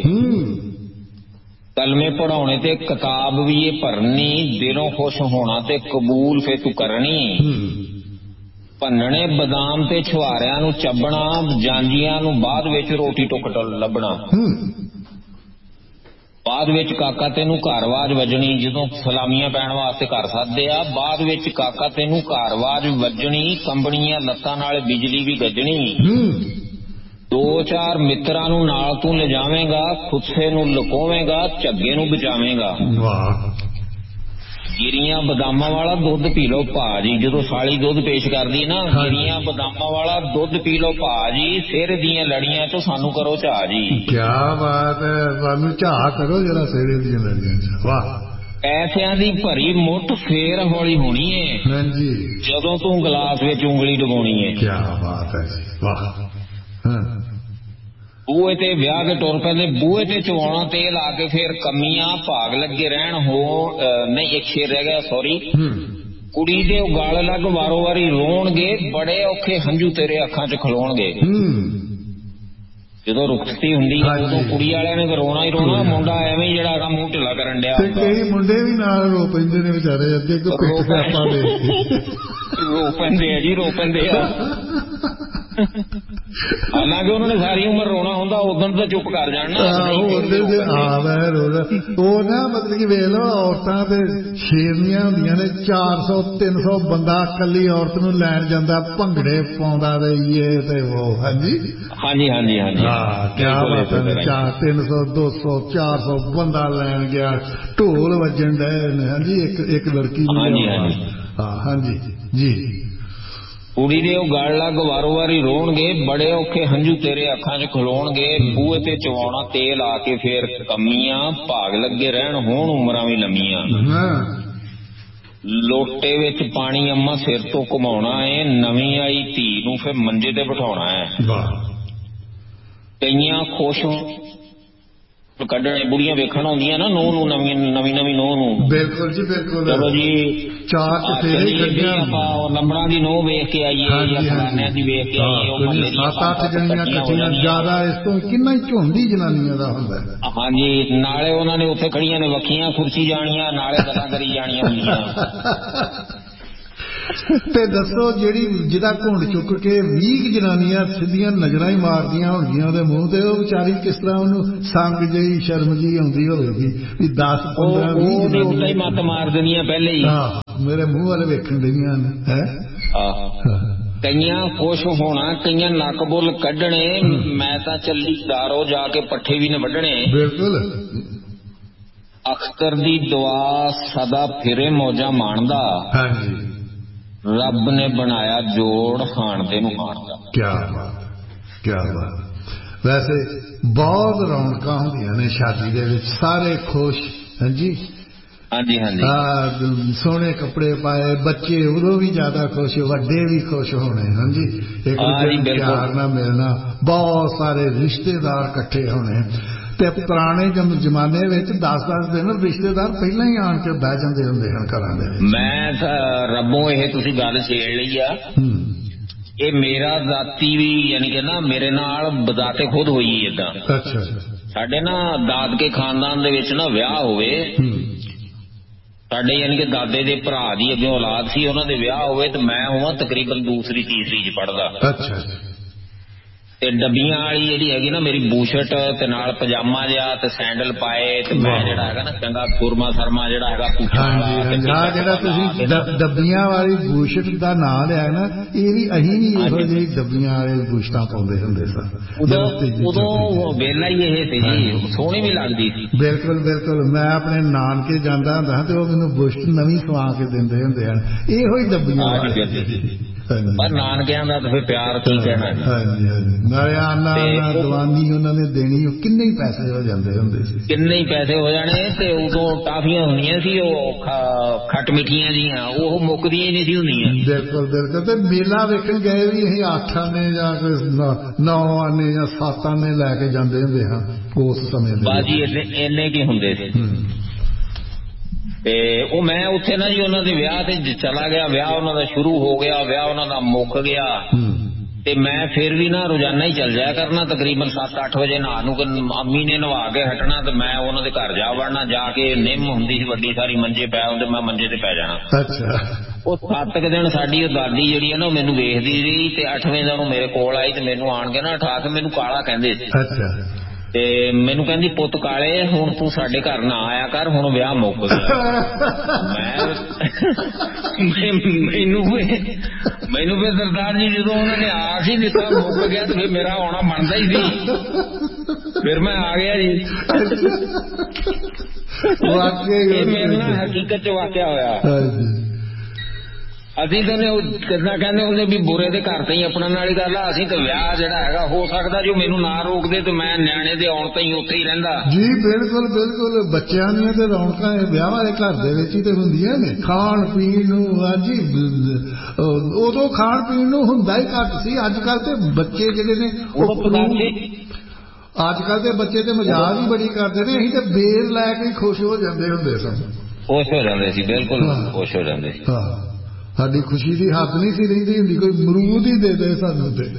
ਕਲਮੇ ਪੜਾਉਣੇ ਤੇ ਕਿਤਾਬ ਵੀ ਇਹ ਭਰਨੀ, ਦਿਲੋਂ ਖੁਸ਼ ਹੋਣਾ ਤੇ ਕਬੂਲ ਫੇ ਤੂੰ ਕਰਨੀ। ਭੰਨਣੇ ਬਦਾਮ ਤੇ ਛੁਹਾਰਿਆਂ ਨੂੰ ਚੱਬਣਾ, ਜਾਂਜੀਆਂ ਨੂੰ ਬਾਅਦ ਵਿੱਚ ਰੋਟੀ ਟੁੱਕ ਲੱਭਣਾ। ਬਾਅਦ ਵਿੱਚ ਕਾਕਾ ਤੈਨੂੰ ਘਰਵਾਜ ਵੱਜਣੀ, ਜਦੋਂ ਸਲਾਮੀਆਂ ਪੈਣ ਵਾਸਤੇ ਘਰ ਸੱਦਦੇ ਆ, ਬਾਅਦ ਵਿੱਚ ਕਾਕਾ ਤੈਨੂੰ ਘਰਵਾਜ ਵੱਜਣੀ, ਕੰਬਣੀਆਂ ਲੱਤਾਂ ਨਾਲ ਬਿਜਲੀ ਵੀ ਗੱਜਣੀ। ਦੋ ਚਾਰ ਮਿੱਤਰਾਂ ਨੂੰ ਨਾਲ ਤੂੰ ਲਿਜਾਵੇਂਗਾ, ਖੁੱਸੇ ਨੂੰ ਲੁਕੋਵੇਂਗਾ, ਝੱਗੇ ਨੂੰ ਬਚਾਵੇਂਗਾ। ਗਿਰੀਆਂ ਬਦਾਮਾਂ ਵਾਲਾ ਦੁੱਧ ਪੀ ਲਓ ਭਾਜੀ, ਜਦੋਂ ਸਾਲੀ ਦੁੱਧ ਪੇਸ਼ ਕਰਦੀ ਨਾ, ਗਿਰੀਆਂ ਬਦਾਮਾਂ ਵਾਲਾ ਦੁੱਧ ਪੀ ਲਓ ਭਾਜੀ, ਸਿਰ ਦੀਆਂ ਲੜੀਆਂ ਚੋਂ ਸਾਨੂੰ ਕਰੋ ਝਾਹ ਜੀ। ਕਿਆ ਬਾਤ ਹੈ, ਸਾਨੂੰ ਝਾਹ ਕਰੋ ਜਰਾ ਸਿਰ ਦੀਆਂ ਲੜੀਆਂ ਚ। ਵਾਹ। ਪੈਸਿਆਂ ਦੀ ਭਰੀ ਮੁੱਠ ਫੇਰ ਹੌਲੀ ਹੋਣੀ ਏ ਹਾਂਜੀ, ਜਦੋਂ ਤੂੰ ਗਲਾਸ ਵਿੱਚ ਉਂਗਲੀ ਡੁਬਾਉਣੀ ਏ। ਕਿਆ ਬਾਤ ਹੈ ਜੀ, ਵਾਹ। ਬੂਹੇ ਤੇ ਵਿਆਹ ਕੇ ਟੁਰ ਪੈਂਦੇ, ਬੂਹੇ ਤੇ ਚਵਾਉਣਾ ਤੇਲ ਆ ਕੇ ਫੇਰ ਕਮੀਆਂ ਭਾਗ ਲੱਗੇ ਰਹਿਣ ਹੋ। ਨਹੀਂ, ਇੱਕ ਸ਼ੇਰ ਰਹਿ ਗਿਆ, ਸੌਰੀ। ਕੁੜੀ ਦੇ ਉਗਲ ਲੱਗ ਵਾਰੋ ਵਾਰੀ ਰੋਣਗੇ, ਬੜੇ ਔਖੇ ਹੰਝੂ ਤੇਰੇ ਅੱਖਾਂ ਚ ਖਲੋਣਗੇ। ਜਦੋਂ ਰੁਖਸਤੀ ਹੁੰਦੀ ਹੈ ਉਦੋਂ ਕੁੜੀ ਵਾਲਿਆਂ ਨੇ ਰੋਣਾ ਹੀ ਰੋਣਾ, ਮੁੰਡਾ ਐਵੇਂ ਹੀ ਜਿਹੜਾ ਮੂੰਹ ਢਿੱਲਾ ਕਰਨ ਡਿਆ। ਕਈ ਮੁੰਡੇ ਵੀ ਨਾਲ ਰੋ ਪੈਂਦੇ ਨੇ ਵਿਚਾਰੇ, ਅੱਗੇ ਰੋ ਪੈਂਦੇ ਆ ਜੀ, ਰੋ ਪੈਂਦੇ ਆ। ਹਾਲਾਂਕਿ ਉਹਨਾਂ ਨੇ ਸਾਰੀ ਉਮਰ ਰੋਣਾ ਹੁੰਦਾ, ਉਦੋਂ ਤਾਂ ਚੁੱਪ ਕਰ ਜਾਣਾ। ਉਹ ਨਾ ਮਤਲਬ ਕਿ ਵੇਖ ਲਓ, ਔਰਤਾਂ ਤੇ ਸ਼ੇਰਨੀਆਂ ਹੁੰਦੀਆਂ ਨੇ, ਚਾਰ ਸੌ ਤਿੰਨ ਸੌ ਬੰਦਾ ਇਕੱਲੀ ਔਰਤ ਨੂੰ ਲੈਣ ਜਾਂਦਾ, ਭੰਗੜੇ ਪਾਉਂਦਾ ਤੇ ਇਹ ਤੇ ਉਹ। ਹਾਂਜੀ ਹਾਂਜੀ ਹਾਂਜੀ ਹਾਂਜੀ, ਹਾਂ, ਕਿਆ ਬਾਤ ਹੈ। ਚਾਰ ਤਿੰਨ ਸੌ ਦੋ ਸੌ ਚਾਰ ਸੌ ਬੰਦਾ ਲੈਣ ਗਿਆ, ਢੋਲ ਵੱਜਣ ਡਏ ਨੇ। ਹਾਂਜੀ, ਇੱਕ ਇੱਕ ਲੜਕੀ ਨੂੰ। ਹਾਂਜੀ ਹਾਂਜੀ ਹਾਂ ਹਾਂਜੀ ਜੀ। ਕੁੜੀ ਦੇ ਉਹ ਗਲ ਲੱਗ ਵਾਰੋ ਵਾਰੀ ਰੋਣਗੇ, ਬੜੇ ਔਖੇ ਹੰਝੂ ਤੇਰੇ ਅੱਖਾਂ ਚ ਖਲੋਣਗੇ। ਬੂਹੇ ਤੇ ਚਵਾਉਣਾ ਤੇਲ ਆ ਕੇ ਫੇਰ ਕਮੀਆਂ, ਭਾਗ ਲੱਗੇ ਰਹਿਣ ਹੋਣ ਉਮਰਾਂ ਵੀ ਲੰਮੀਆਂ। ਲੋਟੇ ਵਿੱਚ ਪਾਣੀ ਅੰਮਾ ਸਿਰ ਤੋਂ ਘੁਮਾਉਣਾ ਏ, ਨਵੀਂ ਆਈ ਧੀ ਨੂੰ ਫੇਰ ਮੰਜੇ ਤੇ ਬਿਠਾਉਣਾ ਹੈ। ਕਈਆਂ ਖੁਸ਼ ਕੱਢਣੇ, ਬੁੜੀਆਂ ਵੇਖਣ ਆਉਂਦੀਆਂ ਨਾ ਨੂੰਹ ਨੂੰ, ਨਵੀਂ ਨਵੀਂ ਨਵੀਂ ਨੂੰਹ ਨੂੰ। ਬਿਲਕੁਲ ਜੀ ਬਿਲਕੁਲ। ਚਲੋ ਜੀ, ਚਾਰ ਚਫੇਰੇ ਆਪਾਂ ਲੰਬੜਾਂ ਦੀ ਨੂੰਹ ਵੇਖ ਕੇ ਆਈਏ ਜਾਂ ਫਲਾਨਿਆਂ ਦੀ ਵੇਖ ਕੇ ਆਈਏ। ਸੱਤ ਅੱਠ ਜਣੀਆਂ ਇਕੱਠੀਆਂ, ਜ਼ਿਆਦਾ ਇਸ ਤੋਂ ਕਿੰਨਾ ਹੀ ਝੁੰਡੀ ਜਨਾਨੀਆਂ ਦਾ ਹੁੰਦਾ। ਹਾਂਜੀ, ਨਾਲੇ ਉਹਨਾਂ ਨੇ ਉੱਥੇ ਖੜੀਆਂ ਨੇ ਵੱਖੀਆਂ ਖੁਰਚੀ ਜਾਣੀਆਂ, ਨਾਲੇ ਗੱਲਾਂ ਕਰੀ ਜਾਣੀਆਂ ਹੁੰਦੀਆਂ। ਤੇ ਦੱਸੋ, ਜਿਹੜੀ ਜਿਹਦਾ ਘੁੰਡ ਚੁੱਕ ਕੇ ਵੀਹ ਜਨਾਨੀਆਂ ਸਿੱਧੀਆਂ ਨਜ਼ਰਾਂ ਹੀ ਮਾਰਦੀਆਂ ਹੋਣਗੀਆਂ ਉਹਦੇ ਮੂੰਹ ਤੇ, ਉਹ ਵਿਚਾਰੀ ਕਿਸ ਤਰ੍ਹਾਂ ਉਹਨੂੰ ਸੰਗ ਜਿਹੀ ਸ਼ਰਮ ਜਿਹੀ ਆਉਂਦੀ ਹੋਵੇਗੀ ਵੀ ਦਸ ਪੰਦਰਾਂ ਵੀਹ ਜਨਾਨੀਆਂ ਹੀ ਮੱਤ ਮਾਰ ਦੇਣੀਆਂ ਪਹਿਲੇ ਹੀ। ਮੇਰੇ ਮੂੰਹ ਵਾਲੇ ਵੇਖਣ ਡਈਆਂ ਨੇ। ਹੈ ਕਈਆਂ ਖੁਸ਼ ਹੋਣਾ, ਕਈਆਂ ਨੱਕ ਬੁੱਲ ਕੱਢਣੇ, ਮੈਂ ਤਾਂ ਚੱਲੀ ਦਾਰੋ ਜਾ ਕੇ ਪੱਠੇ ਵੀ ਨੇ ਵੱਢਣੇ। ਬਿਲਕੁਲ। ਅਖਤਰ ਦੀ ਦੁਆ ਸਦਾ ਫਿਰੇ ਮੌਜਾਂ ਮਾਣਦਾ, ਹਾਂਜੀ, ਰੱਬ ਨੇ ਬਣਾਇਆ ਜੋੜ ਹਾਣਦੇ ਨੂੰ ਹਾਣਦਾ। ਕਿਆ ਬਾਤ, ਕਿਆ ਬਾਤ। ਵੈਸੇ ਬਹੁਤ ਰੌਣਕਾਂ ਹੁੰਦੀਆਂ ਨੇ ਸ਼ਾਦੀ ਦੇ ਵਿੱਚ, ਸਾਰੇ ਖੁਸ਼। ਹਾਂਜੀ ਹਾਂਜੀ ਹਾਂਜੀ, ਸੋਹਣੇ ਕੱਪੜੇ ਪਾਏ, ਬੱਚੇ ਉਦੋਂ ਵੀ ਜ਼ਿਆਦਾ ਖੁਸ਼, ਵੱਡੇ ਵੀ ਖੁਸ਼ ਹੋਣੇ। ਹਾਂਜੀ, ਇੱਕ ਦੂਜੇ ਨੂੰ ਪਿਆਰ ਨਾਲ ਮਿਲਣਾ, ਬਹੁਤ ਸਾਰੇ ਰਿਸ਼ਤੇਦਾਰ ਇਕੱਠੇ ਹੋਣੇ। ਤੇ ਪੁਰਾਣੇ ਜ਼ਮਾਨੇ ਵਿੱਚ ਦਸ ਦਸ ਦਿਨ ਰਿਸ਼ਤੇਦਾਰ ਪਹਿਲਾਂ ਹੀ ਆਣ ਕੇ ਬਹਿ ਜਾਂਦੇ ਹੁੰਦੇ ਹਨ ਘਰਾਂ ਦੇ ਵਿੱਚ। ਮੈਂ ਰੱਬੋਂ ਇਹ ਤੁਸੀਂ ਗੱਲ ਛੇੜ ਲਈ ਆ, ਇਹ ਮੇਰਾ ਜ਼ਾਤੀ ਵੀ ਯਾਨੀ ਕਿ ਨਾ ਮੇਰੇ ਨਾਲ ਬਜ਼ਾਤੇ ਖੁਦ ਹੋਈ ਏਦਾਂ। ਅੱਛਾ, ਸਾਡੇ ਨਾ ਦਾਦਕੇ ਖਾਨਦਾਨ ਦੇ ਵਿੱਚ ਨਾ ਵਿਆਹ ਹੋਵੇ, ਸਾਡੇ ਯਾਨੀ ਕਿ ਦਾਦੇ ਦੇ ਭਰਾ ਦੀ ਅੱਗੇ ਔਲਾਦ ਸੀ, ਉਹਨਾਂ ਦੇ ਵਿਆਹ ਹੋਵੇ ਤੇ ਮੈਂ ਹੋਵਾਂ ਤਕਰੀਬਨ ਦੂਸਰੀ ਤੀਸਰੀ ਚ ਪੜ੍ਹਦਾ। ਅੱਛਾ, ਤੇ ਡੱਬੀਆਂ ਵਾਲੀ ਜਿਹੜੀ ਹੈਗੀ ਨਾ ਮੇਰੀ ਬੂਸ਼ਟ ਤੇ ਨਾਲ ਪਜਾਮਾ ਜਿਹਾ ਤੇ ਸੈਂਡਲ ਪਾਏ, ਤੇ ਮੈਂ ਜਿਹੜਾ ਹੈਗਾ ਨਾ ਚੰਗਾ ਸੁਰਮਾ ਸਰਮਾ ਜਿਹੜਾ ਹੈਗਾ ਪੁੱਛਾਂ ਵਾਲਾ। ਜਿਹੜਾ ਤੁਸੀਂ ਡੱਬੀਆਂ ਵਾਲੀ ਬੂਸ਼ਟ ਦਾ ਨਾਂ ਲਿਆ ਨਾ, ਇਹ ਵੀ ਅਸੀਂ ਵੀ ਇਹੋ ਜਿਹੀ ਡੱਬੀਆਂ ਵਾਲੇ ਬੂਸ਼ਟਾਂ ਪਾਉਂਦੇ ਹੁੰਦੇ ਸਨ। ਉਦੋਂ ਵੇਲਾ ਹੀ ਇਹ ਸੀ ਜੀ, ਸੋਹਣੀ ਵੀ ਲੱਗਦੀ ਸੀ। ਬਿਲਕੁਲ ਬਿਲਕੁਲ। ਮੈਂ ਆਪਣੇ ਨਾਨਕੇ ਜਾਂਦਾ ਹੁੰਦਾ ਤੇ ਉਹ ਮੈਨੂੰ ਬੂਸ਼ਟ ਨਵੀਂ ਸਵਾ ਕੇ ਦਿੰਦੇ ਹੁੰਦੇ ਹਨ, ਇਹੋ ਹੀ ਡੱਬੀਆਂ ਵਾਲੀ। ਪਰ ਨਾਨਕਿਆਂ ਦਾ ਤਾਂ ਫਿਰ ਪਿਆਰ ਕੀ ਕਹਿਣਾ। ਹਾਂਜੀ ਹਾਂਜੀ, ਨਾਲੇ ਆਨਾ ਦਵਾਨੀ ਉਹਨਾਂ ਨੇ ਦੇਣੀ, ਉਹ ਕਿੰਨੇ ਹੀ ਪੈਸੇ ਹੋ ਜਾਂਦੇ ਹੁੰਦੇ ਸੀ, ਕਿੰਨੇ ਹੀ ਪੈਸੇ ਹੋ ਜਾਣੇ। ਤੇ ਉਦੋਂ ਟਾਫੀਆਂ ਹੁੰਦੀਆਂ ਸੀ ਉਹ ਖੱਟ ਮਿੱਠੀਆਂ ਜੀਆਂ, ਉਹ ਮੁੱਕਦੀਆਂ ਹੀ ਨਹੀਂ ਸੀ ਹੁੰਦੀਆਂ। ਬਿਲਕੁਲ ਬਿਲਕੁਲ। ਤੇ ਮੇਲਾ ਵੇਖਣ ਗਏ ਵੀ ਅਸੀਂ ਅੱਠ ਆਨੇ ਜਾਂ ਨੌ ਆਨੇ ਜਾਂ ਸੱਤ ਆਨੇ ਲੈ ਕੇ ਜਾਂਦੇ ਹੁੰਦੇ ਹਾਂ ਉਸ ਸਮੇਂ ਦੇ। ਬਾਜੀ ਇੰਨੇ ਕੀ ਹੁੰਦੇ ਸੀ। ਤੇ ਉਹ ਮੈਂ ਉੱਥੇ ਨਾ ਜੀ ਉਹਨਾਂ ਦੇ ਵਿਆਹ ਤੇ ਚਲਾ ਗਿਆ, ਵਿਆਹ ਉਹਨਾਂ ਦਾ ਸ਼ੁਰੂ ਹੋ ਗਿਆ, ਵਿਆਹ ਉਹਨਾਂ ਦਾ ਮੁੱਕ ਗਿਆ ਤੇ ਮੈਂ ਫਿਰ ਵੀ ਨਾ ਰੋਜ਼ਾਨਾ ਹੀ ਚੱਲ ਜਾਇਆ ਕਰਨਾ, ਤਕਰੀਬਨ ਸੱਤ ਅੱਠ ਵਜੇ ਨਹਾ ਨੂੰ ਅੰਮੀ ਨੇ ਨਵਾ ਕੇ ਹਟਣਾ ਤੇ ਮੈਂ ਉਹਨਾਂ ਦੇ ਘਰ ਜਾ ਵੜਨਾ, ਜਾ ਕੇ ਨਿੰਮ ਹੁੰਦੀ ਸੀ ਵੱਡੀ ਸਾਰੀ, ਮੰਜੇ ਪੈ ਹੁੰਦੇ, ਮੈਂ ਮੰਜੇ ਤੇ ਪੈ ਜਾਣਾ। ਉਹ ਸੱਤ ਕੁ ਦਿਨ ਸਾਡੀ ਉਹ ਦਾਦੀ ਜਿਹੜੀ ਹੈ ਨਾ ਉਹ ਮੈਨੂੰ ਵੇਖਦੀ ਰਹੀ ਤੇ ਅੱਠਵੇਂ ਦਿਨ ਉਹ ਮੇਰੇ ਕੋਲ ਆਈ ਤੇ ਮੈਨੂੰ ਆਣ ਕੇ ਨਾ ਉਠਾ ਕੇ ਮੈਨੂੰ ਕਾਲਾ ਕਹਿੰਦੇ ਸੀ ਤੇ ਮੈਨੂੰ ਕਹਿੰਦੀ ਪੁੱਤ ਕਾਲੇ ਹੁਣ ਤੂੰ ਸਾਡੇ ਘਰ ਨਾ ਆਇਆ ਕਰ, ਹੁਣ ਵਿਆਹ ਮੁੱਕ ਗਿਆ। ਮੈਂ ਮੈਨੂੰ ਮੈਨੂੰ ਫਿਰ ਸਰਦਾਰ ਜੀ ਜਦੋਂ ਉਹਨਾਂ ਨੇ ਆਖ ਹੀ ਦਿੱਤਾ ਮੁੱਕ ਗਿਆ ਤੇ ਫਿਰ ਮੇਰਾ ਆਉਣਾ ਬਣਦਾ ਹੀ ਸੀ, ਫਿਰ ਮੈਂ ਆ ਗਿਆ ਜੀ। ਇਹ ਮੇਰੇ ਨਾਲ ਹਕੀਕਤ ਚ ਵਾਕਿਆ ਹੋਇਆ। ਅਸੀਂ ਤਾਂ ਕਿੱਦਾਂ ਕਹਿੰਦੇ ਹੁੰਦੇ ਵੀ ਬੁਰੇ ਦੇ ਘਰ ਤੇ ਹੀ ਆਪਣਾ ਨਾਲ ਹੀ ਗੱਲ ਆ, ਅਸੀਂ ਤਾਂ ਵਿਆਹ ਜਿਹੜਾ ਹੈਗਾ ਹੋ ਸਕਦਾ ਜੋ ਮੈਨੂੰ ਨਾ ਰੋਕਦੇ ਤੇ ਮੈਂ ਨਿਆਣੇ ਦੇ ਆਉਣ ਤੇ ਹੀ ਉੱਥੇ ਹੀ ਰਹਿੰਦਾ ਜੀ। ਬਿਲਕੁਲ ਬਿਲਕੁਲ, ਬੱਚਿਆਂ ਦੀਆਂ ਤੇ ਰੌਣਕਾਂ ਵਿਆਹ ਵਾਲੇ ਘਰ ਦੇ ਵਿੱਚ ਹੀ ਤੇ ਹੁੰਦੀਆਂ ਨੇ। ਖਾਣ ਪੀਣ ਨੂੰ ਹਾਂਜੀ ਉਦੋਂ ਖਾਣ ਪੀਣ ਨੂੰ ਹੁੰਦਾ ਹੀ ਘੱਟ ਸੀ, ਅੱਜ ਕੱਲ ਤੇ ਬੱਚੇ ਜਿਹੜੇ ਨੇ ਉਹ ਅੱਜ ਕੱਲ ਦੇ ਬੱਚੇ ਤੇ ਮਜ਼ਾਕ ਹੀ ਬੜੀ ਕਰਦੇ ਨੇ, ਅਸੀਂ ਤੇ ਬੇਰ ਲੈ ਕੇ ਖੁਸ਼ ਹੋ ਜਾਂਦੇ ਹੁੰਦੇ ਸਨ, ਖੁਸ਼ ਹੋ ਜਾਂਦੇ ਸੀ, ਬਿਲਕੁਲ ਖੁਸ਼ ਹੋ ਜਾਂਦੇ ਸੀ। ਹਾਂ, ਸਾਡੀ ਖੁਸ਼ੀ ਦੀ ਹੱਦ ਨਹੀਂ ਸੀ ਰਹਿੰਦੀ ਹੁੰਦੀ, ਕੋਈ ਮਰੂਦ ਹੀ ਦੇ ਦੇ ਸਾਨੂੰ ਤੇ।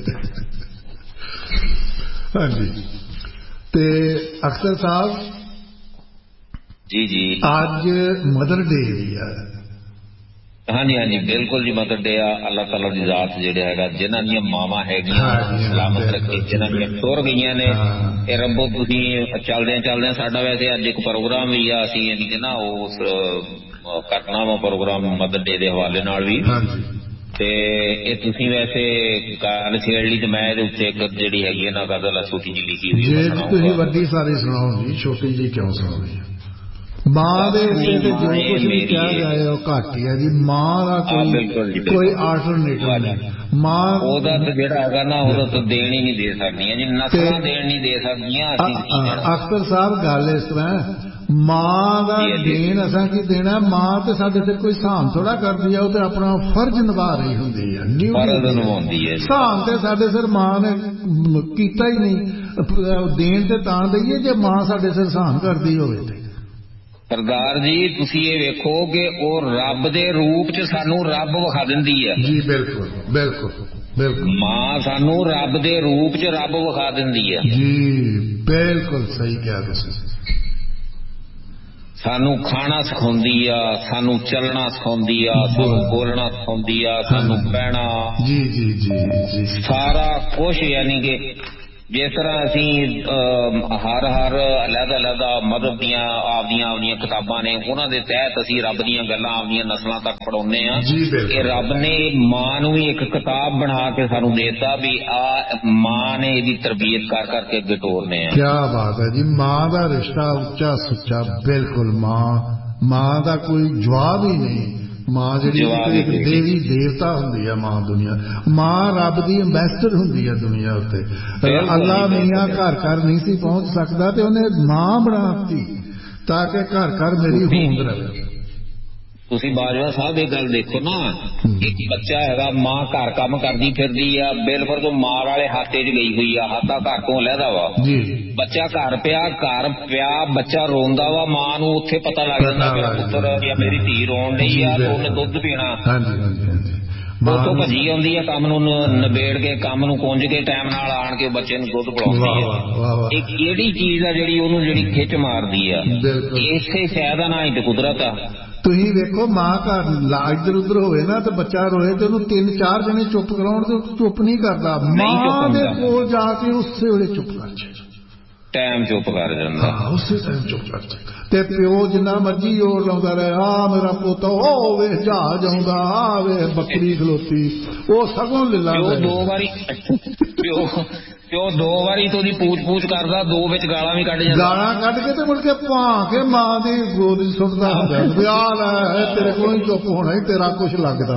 ਹਾਂਜੀ ਤੇ ਅਖਤਰ ਸਾਹਿਬ ਜੀ ਜੀ ਅੱਜ ਮਦਰ ਡੇ ਵੀ ਆ। ਹਾਂਜੀ ਹਾਂਜੀ ਬਿਲਕੁਲ ਜੀ, ਮਦਰ ਡੇ ਆ। ਅੱਲਾਹ ਤਾਲਾ ਦੀ ਜ਼ਾਤ ਜਿਹੜੇ ਹੈਗਾ ਜਿਨ੍ਹਾਂ ਦੀਆਂ ਮਾਵਾਂ ਹੈਗੀਆਂ ਸਲਾਮਤ ਰੱਖੇ, ਜਿਨ੍ਹਾਂ ਦੀਆਂ ਟੁਰ ਗਈਆਂ ਨੇ ਇਹ ਰੱਬੋ ਤੁਸੀਂ ਚੱਲਦਿਆਂ ਚੱਲਦਿਆਂ ਸਾਡਾ ਵੈਸੇ ਅੱਜ ਇੱਕ ਪ੍ਰੋਗਰਾਮ ਵੀ ਆ, ਅਸੀਂ ਯਾਨੀ ਕਿ ਨਾ ਉਸ ਕਰਨਾ ਵਾ ਪ੍ਰੋਗਰਾਮ ਮਦਰ ਡੇ ਦੇ ਹਵਾਲੇ ਨਾਲ ਵੀ, ਤੇ ਇਹ ਤੁਸੀਂ ਵੈਸੇ ਗੱਲ ਛੇੜ ਲਈ ਤੇ ਮੈਂ ਇਹਦੇ ਉੱਤੇ ਇੱਕ ਜਿਹੜੀ ਹੈਗੀ ਹੈ ਨਾ ਗਜ਼ਲ ਛੋਟੀ ਜਿਹੀ ਲਿਖੀ ਹੋਈ ਹੈ, ਤੁਸੀਂ ਵੱਡੀ ਸਾਰੀ ਸੁਣਾਓ ਜੀ, ਛੋਟੀ ਜਿਹੀ ਕਿਉਂ ਸੁਣਾਉਣੀ? ਮਾਂ ਦੇ ਉੱਤੇ ਤੇ ਜੋ ਕੁਝ ਵੀ ਕਿਹਾ ਜਾਏ ਉਹ ਘੱਟ ਹੀ ਹੈ ਜੀ। ਮਾਂ ਦਾ ਕੋਈ ਕੋਈ ਆਲਟਰਨੇਟਿਵ ਨਹੀਂ। ਮਾਂ ਉਹਦਾ ਤਾਂ ਜਿਹੜਾ ਹੈਗਾ ਨਾ ਉਹਦਾ ਤਾਂ ਦੇਣ ਹੀ ਨਹੀਂ ਦੇ ਸਕਦੀਆਂ ਜੀ, ਨਸਲਾਂ ਦੇਣ ਨਹੀਂ ਦੇ ਸਕਦੀਆਂ। ਅਖਤਰ ਸਾਹਿਬ ਗੱਲ ਇਸ ਤਰ੍ਹਾਂ, ਮਾਂ ਦਾ ਦੇਣ ਅਸਾਂ ਕੀ ਦੇਣਾ? ਮਾਂ ਤੇ ਸਾਡੇ ਤੇ ਕੋਈ ਸਾਨ ਥੋੜਾ ਕਰਦੀ ਆ, ਉਹ ਤੇ ਆਪਣਾ ਫਰਜ਼ ਨਿਭਾ ਰਹੀ ਹੁੰਦੀ ਹੈ, ਨਿਭਾਉਂਦੀ ਹੈ। ਸਾਨ ਤੇ ਸਾਡੇ ਸਿਰ ਮਾਂ ਨੇ ਕੀਤਾ ਹੀ ਨਹੀਂ। ਦੇਣ ਤੇ ਤਾਂ ਦਈਏ ਜੇ ਮਾਂ ਸਾਡੇ ਸਿਰ ਸਾਨ ਕਰਦੀ ਹੋਵੇ ਤੇ। ਸਰਦਾਰ ਜੀ ਤੁਸੀਂ ਇਹ ਵੇਖੋ ਕਿ ਉਹ ਰੱਬ ਦੇ ਰੂਪ ਚ ਸਾਨੂੰ ਰੱਬ ਵਿਖਾ ਦਿੰਦੀ ਹੈ ਜੀ। ਬਿਲਕੁਲ ਬਿਲਕੁਲ ਬਿਲਕੁਲ, ਮਾਂ ਸਾਨੂੰ ਰੱਬ ਦੇ ਰੂਪ ਚ ਰੱਬ ਵਿਖਾ ਦਿੰਦੀ ਹੈ ਜੀ। ਬਿਲਕੁਲ ਸਹੀ ਕਿਹਾ ਤੁਸੀਂ। ਸਾਨੂੰ ਖਾਣਾ ਸਿਖਾਉਂਦੀ ਆ, ਸਾਨੂੰ ਚੱਲਣਾ ਸਿਖਾਉਂਦੀ ਆ, ਸਾਨੂੰ ਬੋਲਣਾ ਸਿਖਾਉਂਦੀ ਆ, ਸਾਨੂੰ ਬਹਿਣਾ, ਜੀ ਜੀ ਜੀ ਜੀ, ਸਾਰਾ ਕੁਛ। ਯਾਨੀ ਕਿ ਜਿਸ ਤਰ੍ਹਾਂ ਅਸੀਂ ਹਰ ਹਰ ਅਲੱਗ ਅਲੱਗ ਮਜ਼ਹਬ ਦੀਆਂ ਆਪਦੀਆਂ ਆਪਦੀਆਂ ਕਿਤਾਬਾਂ ਨੇ, ਉਹਨਾਂ ਦੇ ਤਹਿਤ ਅਸੀਂ ਰੱਬ ਦੀਆਂ ਗੱਲਾਂ ਆਪਦੀਆਂ ਨਸਲਾਂ ਤੱਕ ਪੜਾਉਂਦੇ ਹਾਂ ਕਿ ਰੱਬ ਨੇ ਮਾਂ ਨੂੰ ਵੀ ਇੱਕ ਕਿਤਾਬ ਬਣਾ ਕੇ ਸਾਨੂੰ ਦੇਤਾ ਵੀ ਆ ਮਾਂ ਨੇ ਇਹਦੀ ਤਰਬੀਅਤ ਕਰ ਕਰਕੇ ਅੱਗੇ ਤੋਰਨੇ ਆ। ਕੀ ਬਾਤ ਹੈ ਜੀ। ਮਾਂ ਦਾ ਰਿਸ਼ਤਾ ਉੱਚਾ ਸੁੱਚਾ, ਬਿਲਕੁਲ। ਮਾਂ ਮਾਂ ਦਾ ਕੋਈ ਜਵਾਬ ਹੀ ਨਹੀਂ। ਮਾਂ ਜਿਹੜੀ ਇੱਕ ਦੇਵੀ ਦੇਵਤਾ ਹੁੰਦੀ ਹੈ ਮਾਂ ਦੁਨੀਆ। ਮਾਂ ਰੱਬ ਦੀ ਅੰਬੈਸਡਰ ਹੁੰਦੀ ਹੈ ਦੁਨੀਆ ਉੱਤੇ। ਅੱਲਾ ਮੀਆਂ ਘਰ ਘਰ ਨਹੀਂ ਸੀ ਪਹੁੰਚ ਸਕਦਾ ਤੇ ਉਹਨੇ ਮਾਂ ਬਣਾਤੀ ਤਾਂ ਕਿ ਘਰ ਘਰ ਮੇਰੀ ਹੋਂਦ ਰਹੇ। ਤੁਸੀਂ ਬਾਜਵਾ ਸਾਹਿਬ ਇਹ ਗੱਲ ਦੇਖੋ ਨਾ, ਇੱਕ ਬੱਚਾ ਹੈਗਾ, ਮਾਂ ਘਰ ਕੰਮ ਕਰਦੀ ਫਿਰਦੀ ਆ, ਬਿਲਕੁਲ ਤੋਂ ਮਾਂ ਵਾਲੇ ਹਾਤੇ 'ਚ ਗਈ ਹੋਈ ਆ, ਹਾਤਾ ਘਰ ਤੋਂ ਲਹਿਦਾ ਵਾ। ਬੱਚਾ ਘਰ ਪਿਆ ਘਰ ਪਿਆ ਬੱਚਾ ਰੋਂਦਾ ਵਾ, ਮਾਂ ਨੂੰ ਉੱਥੇ ਪਤਾ ਲੱਗ ਜਾਂਦਾ ਮੇਰਾ ਪੁੱਤਰ ਜਾਂ ਮੇਰੀ ਧੀ ਰੋਣ ਡਈ ਆ, ਉਹਨੇ ਦੁੱਧ ਪੀਣਾ। ਉੱਥੋਂ ਭੱਜੀ ਆਉਂਦੀ ਆ, ਕੰਮ ਨੂੰ ਨਿਬੇੜ ਕੇ, ਕੰਮ ਨੂੰ ਕੁੰਝ ਕੇ, ਟਾਈਮ ਨਾਲ ਆਣ ਕੇ ਬੱਚੇ ਨੂੰ ਦੁੱਧ ਪਿਲਾਉਂਦੀ ਆ। ਇਹ ਕਿਹੜੀ ਚੀਜ਼ ਆ ਜਿਹੜੀ ਉਹਨੂੰ ਜਿਹੜੀ ਖਿੱਚ ਮਾਰਦੀ ਆ? ਇਸੇ ਸ਼ਾਇਦ ਦਾ ਨਾਂ ਹੀ ਤੇ ਕੁਦਰਤ ਆ। ਤੁਸੀਂ ਵੇਖੋ ਮਾਂ ਘਰ ਇੱਧਰ ਉੱਧਰ ਹੋਵੇ ਨਾ ਤੇ ਬੱਚਾ ਰੋਏ ਤੇ ਉਹਨੂੰ ਤਿੰਨ ਚਾਰ ਜਣੇ ਚੁੱਪ ਕਰਾਉਣ ਤੇ ਚੁੱਪ ਨਹੀਂ ਕਰਦਾ। ਮਾਂ ਦੇ ਕੋਲ ਜਾ ਕੇ ਉਸੇ ਵੇਲੇ ਚੁੱਪ ਕਰ ਜਾਏ, ਟਾਈਮ ਚੁੱਪ ਕਰ ਜਾਂਦਾ। ਹਾਂ ਉਸੇ ਟਾਈਮ ਚੁੱਪ ਕਰ ਜਾਏ। ਤੇ ਪਿਓ ਜਿੰਨਾ ਮਰਜੀ ਜ਼ੋਰ ਲਾਉਂਦਾ ਰਹੇ, ਆ ਮੇਰਾ ਪੁੱਤ ਉਹ ਵੇ ਜਹਾਜ਼ ਆਉਂਦਾ, ਆ ਵੇ ਬੱਕਰੀ ਖਲੋਤੀ, ਉਹ ਸਗੋਂ ਲੱਲਾ ਦੋ ਵਾਰੀ ਪਿਓ ਪਿਓ ਦੋ ਵਾਰੀ ਤੋਂ ਦੀ ਪੂਛ ਪੂਛ ਕਰਦਾ, ਦੋ ਵਿੱਚ ਗਾਲਾਂ ਵੀ ਕੱਢ ਜਾਂਦਾ। ਗਾਲਾਂ ਕੱਢ ਕੇ ਤੇ ਮੁੜ ਕੇ ਭਾਂ ਕੇ ਮਾਂ ਦੀ ਗੋਦ ਸੁੱਟਦਾ ਹੁੰਦਾ ਵੀ ਆ ਲੈ ਤੇਰੇ ਕੋਲ ਹੀ ਚੁੱਪ ਹੋਣਾ ਹੀ ਤੇਰਾ ਕੁਛ ਲੱਗਦਾ।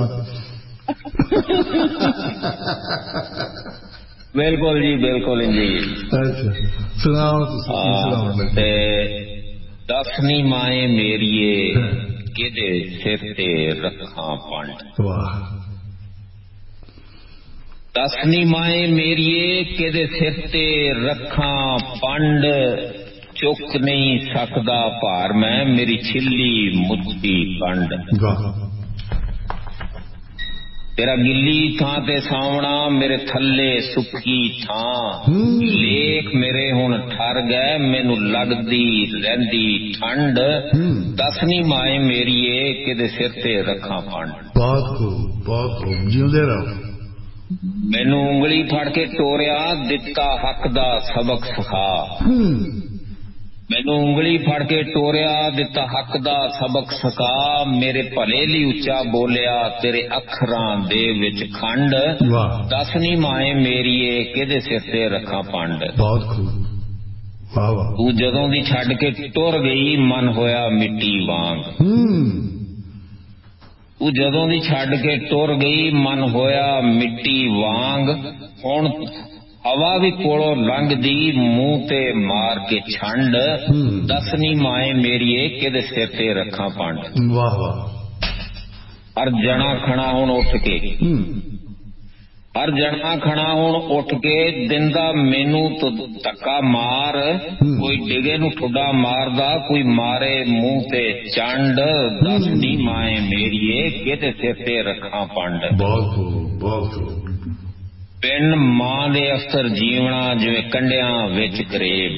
ਬਿਲਕੁਲ ਜੀ ਬਿਲਕੁਲ ਜੀ। ਅੱਛਾ ਸੁਣਾਓ ਤੁਸੀਂ। ਤੇ ਦਸਵੀਂ ਮਾਏ ਮੇਰੀਏ ਕਿਹਦੇ ਸਿਰ ਤੇ ਰੱਖਾਂ ਪੰਡ। ਵਾਹ। ਦਸਵੀਂ ਮਾਏ ਮੇਰੀਏ ਕਿਹਦੇ ਸਿਰ ਤੇ ਰੱਖਾਂ ਪੰਡ, ਚੁੱਕ ਨਹੀਂ ਸਕਦਾ ਭਾਰ ਮੈਂ, ਮੇਰੀ ਛਿੱਲੀ ਮੁੱਠੀ ਕੰਡ। ਤੇਰਾ ਗਿੱਲੀ ਥਾਂ ਤੇ ਸਾਵਣਾ, ਮੇਰੇ ਥੱਲੇ ਸੁੱਕੀ ਥਾਂ। ਲੇਖ ਮੇਰੇ ਹੁਣ ਠਰ ਗਏ, ਮੈਨੂੰ ਲੱਗਦੀ ਰਹਿੰਦੀ ਠੰਡ। ਦੱਸਣੀ ਮਾਏ ਮੇਰੀਏ ਕਿਹਦੇ ਸਿਰ ਤੇ ਰੱਖਾਂ ਫੰਡ। ਬਹੁਤ ਖੂਬ, ਬਹੁਤ ਖੂਬ, ਜਿਉਂਦੇ ਰਹੋ। ਮੈਨੂੰ ਉਂਗਲੀ ਫੜ ਕੇ ਟੋਰਿਆ, ਦਿੱਤਾ ਹੱਕ ਦਾ ਸਬਕ ਸਿਖਾ। ਮੈਨੂੰ ਉਂਗਲੀ ਫੜ ਕੇ ਟੋਰਿਆ, ਦਿੱਤਾ ਹੱਕ ਦਾ ਸਬਕ ਸਿਖਾ। ਮੇਰੇ ਭਲੇ ਲਈ ਉੱਚਾ ਬੋਲਿਆ, ਤੇਰੇ ਅੱਖਰਾਂ ਦੇ ਵਿੱਚ ਖੰਡ। ਦੱਸ ਨੀ ਮਾਏ ਮੇਰੀਏ ਕਿਹਦੇ ਸਿਰ ਤੇ ਰੱਖਾਂ ਪੰਡ। ਬਹੁਤ ਖੂਬ, ਵਾਹ ਵਾਹ। ਤੂੰ ਜਦੋਂ ਦੀ ਛੱਡ ਕੇ ਟੁਰ ਗਈ, ਮਨ ਹੋਇਆ ਮਿੱਟੀ ਵਾਂਗ। ਤੂੰ ਜਦੋਂ ਦੀ ਛੱਡ ਕੇ ਟੁਰ ਗਈ, ਮਨ ਹੋਇਆ ਮਿੱਟੀ ਵਾਂਗ। ਹੁਣ ਹਵਾ ਵੀ ਕੋਲੋਂ ਲੰਘਦੀ, ਮੂੰਹ ਤੇ ਮਾਰ ਕੇ ਛੰਡ। ਦੱਸ ਨੀ ਮਾਏ ਮੇਰੀਏ ਕਿਹਦੇ ਸਿਰ ਤੇ ਰੱਖਾਂ ਪੰਡ। ਵਾਹ ਵਾਹ। ਹਰ ਜਣਾ ਖਣਾ ਹੁਣ ਉੱਠ ਕੇ, ਹਰ ਜਣਾ ਖਣਾ ਹੁਣ ਉੱਠ ਕੇ, ਦਿੰਦਾ ਮੈਨੂੰ ਤੂੰ ਧੱਕਾ ਮਾਰ। ਕੋਈ ਡਿਗੇ ਨੂੰ ਠੁੱਡਾ ਮਾਰਦਾ, ਕੋਈ ਮਾਰੇ ਮੂੰਹ ਤੇ ਚੰਡ। ਦੱਸ ਨੀ ਮਾਏ ਮੇਰੀਏ ਕਿਹਦੇ ਸਿਰ ਤੇ ਰੱਖਾਂ ਪੰਡ। ਬਹੁਤ ਖੂਬ, ਬਹੁਤ ਖੂਬ। ਪਿੰਡ ਮਾਂ ਦੇ ਅਸਰ ਜੀਵਣਾ, ਜਿਵੇਂ ਕੰਡਿਆਂ ਵਿੱਚ ਕਰੇਬ।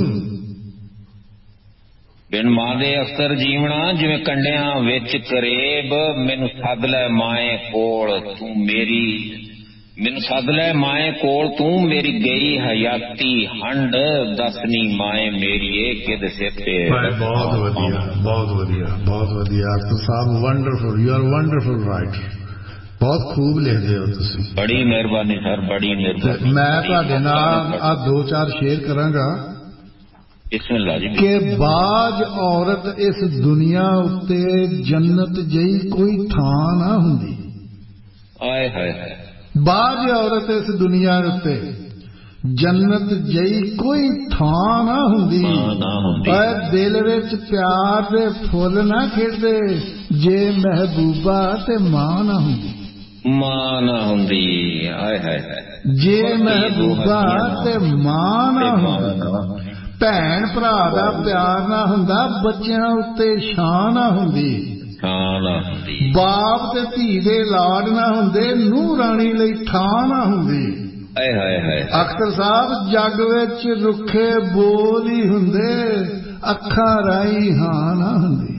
ਪਿੰਡ ਮਾਂ ਦੇ ਅਸਰ ਜੀਵਣਾ, ਜਿਵੇਂ ਕੰਡਿਆਂ ਵਿੱਚ ਕਰੇਬ। ਮੈਨੂੰ ਸੱਦ ਲੈ ਮਾਏ ਕੋਲ ਤੂੰ ਮੇਰੀ, ਮੈਨੂੰ ਸੱਦ ਲੈ ਮਾਏ ਕੋਲ ਤੂੰ ਮੇਰੀ ਗਈ ਹਯਾਤੀ ਹੰਡ। ਦੱਸ ਨੀ ਮਾਏ ਮੇਰੀਏ ਕਿਹਦੇ ਸਿਰ ਤੇ। ਬਹੁਤ ਵਧੀਆ, ਬਹੁਤ ਵਧੀਆ, ਬਹੁਤ ਵਧੀਆ। ਆਖਤਰ ਸਾਹਿਬ wonderful, you are wonderful writer. ਬਹੁਤ ਖੂਬ ਲਿਖਦੇ ਹੋ ਤੁਸੀਂ। ਬੜੀ ਮਿਹਰਬਾਨੀ ਸਰ, ਬੜੀ ਮਿਹਰਬਾਨੀ। ਮੈਂ ਤੁਹਾਡੇ ਨਾਲ ਆ ਦੋ ਚਾਰ ਸ਼ੇਅਰ ਕਰਾਂਗਾ। ਬਿਸਮਿਲ੍ਲਾ ਜੀ। ਕਿ ਬਾਜ ਔਰਤ ਇਸ ਦੁਨੀਆ ਉੱਤੇ ਜੰਨਤ ਜਿਹੀ ਕੋਈ ਥਾਂ ਨਾ ਹੁੰਦੀ। ਆਏ ਹਾਏ ਹਾਏ। ਬਾਜ ਔਰਤ ਇਸ ਦੁਨੀਆ ਉੱਤੇ ਜੰਨਤ ਜਿਹੀ ਕੋਈ ਥਾਂ ਨਾ ਹੁੰਦੀ। ਪਰ ਦਿਲ ਵਿੱਚ ਪਿਆਰ ਦੇ ਫੁੱਲ ਨਾ ਖਿੜਦੇ, ਜੇ ਮਹਿਬੂਬਾ ਤੇ ਮਾਂ ਨਾ ਹੁੰਦੀ। ਮਾਂ ਨਾ ਹੁੰਦੀ, ਆਏ ਹਾਏ ਹਾਏ। ਜੇ ਮਹਿਬੂਬਾ ਤੇ ਮਾਂ ਨਾ ਹੁੰਦੀ। ਭੈਣ ਭਰਾ ਦਾ ਪਿਆਰ ਨਾ ਹੁੰਦਾ, ਬੱਚਿਆਂ ਉੱਤੇ ਛਾਂ ਨਾ ਹੁੰਦੀ। ਛਾਂ ਨਾ ਹੁੰਦੀ। ਬਾਪ ਤੇ ਧੀ ਦੇ ਲਾਡ ਨਾ ਹੁੰਦੇ, ਨੂੰਹ ਰਾਣੀ ਲਈ ਥਾਂ ਨਾ ਹੁੰਦੀ। ਆਏ ਹਾਏ ਹਾਏ। ਅਖਤਰ ਸਾਹਿਬ ਜੱਗ ਵਿੱਚ ਰੁੱਖੇ ਬੋਲ ਹੀ ਹੁੰਦੇ, ਅੱਖਾਂ ਰਾਹੀਂ ਹਾਂ ਨਾ ਹੁੰਦੀ।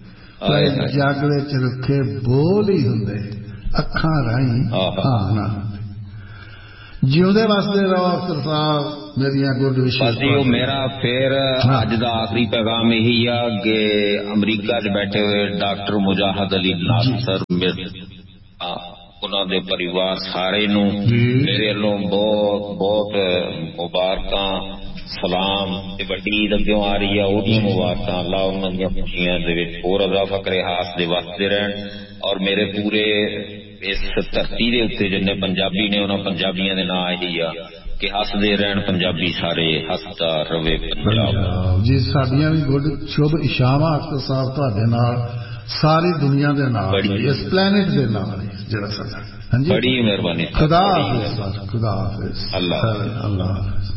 ਜੱਗ ਵਿੱਚ ਰੁੱਖੇ ਬੋਲ ਹੀ ਹੁੰਦੇ, ਅੱਖਾਂ ਰਾਹੀਂ ਹਾਂ ਨਾ ਹੁੰਦੀ। ਜਿਉਂਦੇ ਵਸਦੇ ਰਹੋ ਅਖਤਰ ਸਾਹਿਬ, ਮੇਰੀਆਂ ਗੁੱਡ ਵਿਸ਼ੇਸ਼। ਮੇਰਾ ਫਿਰ ਅੱਜ ਦਾ ਆਖਰੀ ਪੈਗਾਮ ਇਹੀ ਆ ਕਿ ਅਮਰੀਕਾ 'ਚ ਬੈਠੇ ਹੋਏ ਡਾਕਟਰ ਮੁਜਾਹਦ ਅਲੀ ਨਾਸਰ, ਉਹਨਾਂ ਦੇ ਪਰਿਵਾਰ ਸਾਰੇ ਨੂੰ ਮੇਰੇ ਵੱਲੋਂ ਬਹੁਤ ਬਹੁਤ ਮੁਬਾਰਕਾਂ, ਸਲਾਮ। ਤੇ ਵੱਡੀ ਈਦ ਅੱਗਿਓਂ ਆ ਰਹੀ ਆ, ਉਹਦੀਆਂ ਮੁਬਾਰਕਾਂ। ਅੱਲਾ ਉਹਨਾਂ ਦੀਆਂ ਖੁਸ਼ੀਆਂ ਦੇ ਵਿੱਚ ਹੋਰ ਇਜ਼ਾਫਾ ਕਰੇ, ਹਾਸ ਦੇ ਵਸਦੇ ਰਹਿਣ। ਔਰ ਮੇਰੇ ਪੂਰੇ ਇਸ ਧਰਤੀ ਦੇ ਉੱਤੇ ਜਿੰਨੇ ਪੰਜਾਬੀ ਨੇ, ਉਹਨਾਂ ਪੰਜਾਬੀਆਂ ਦੇ ਨਾਂ ਇਹੀ ਆ ਕਿ ਹੱਸਦੇ ਰਹਿਣ ਪੰਜਾਬੀ ਸਾਰੇ, ਹੱਸਦਾ ਰਵੇ ਪੰਜਾਬ। ਜੀ ਸਾਡੀਆਂ ਵੀ ਗੁੱਡ ਸ਼ੁਭ ਇਸ਼ਾਵਾਂ ਅਖਤਰ ਸਾਹਿਬ ਤੁਹਾਡੇ ਨਾਲ, ਸਾਰੀ ਦੁਨੀਆ ਦੇ ਨਾਲ, ਇਸ ਪਲੈਨਟ ਦੇ ਨਾਲ ਜਿਹੜਾ ਸਾਡਾ। ਹਾਂਜੀ, ਬੜੀ ਮਿਹਰਬਾਨੀ। ਖੁਦਾ ਹਾਫਿਜ਼, ਖੁਦਾ ਹਾਫਿਜ਼, ਅੱਲਾ ਅੱਲਾ ਹਾਫਿਜ਼।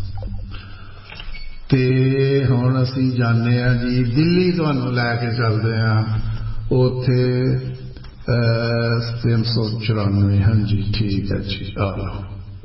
ਤੇ ਹੁਣ ਅਸੀਂ ਜਾਂਦੇ ਹਾਂ ਜੀ ਦਿੱਲੀ, ਤੁਹਾਨੂੰ ਲੈ ਕੇ ਚੱਲਦੇ ਹਾਂ ਉੱਥੇ ਤਿੰਨ ਸੌ ਚੁਰਾਨਵੇਂ। ਹਾਂਜੀ ਠੀਕ ਹੈ ਜੀ, ਆ ਲਓ।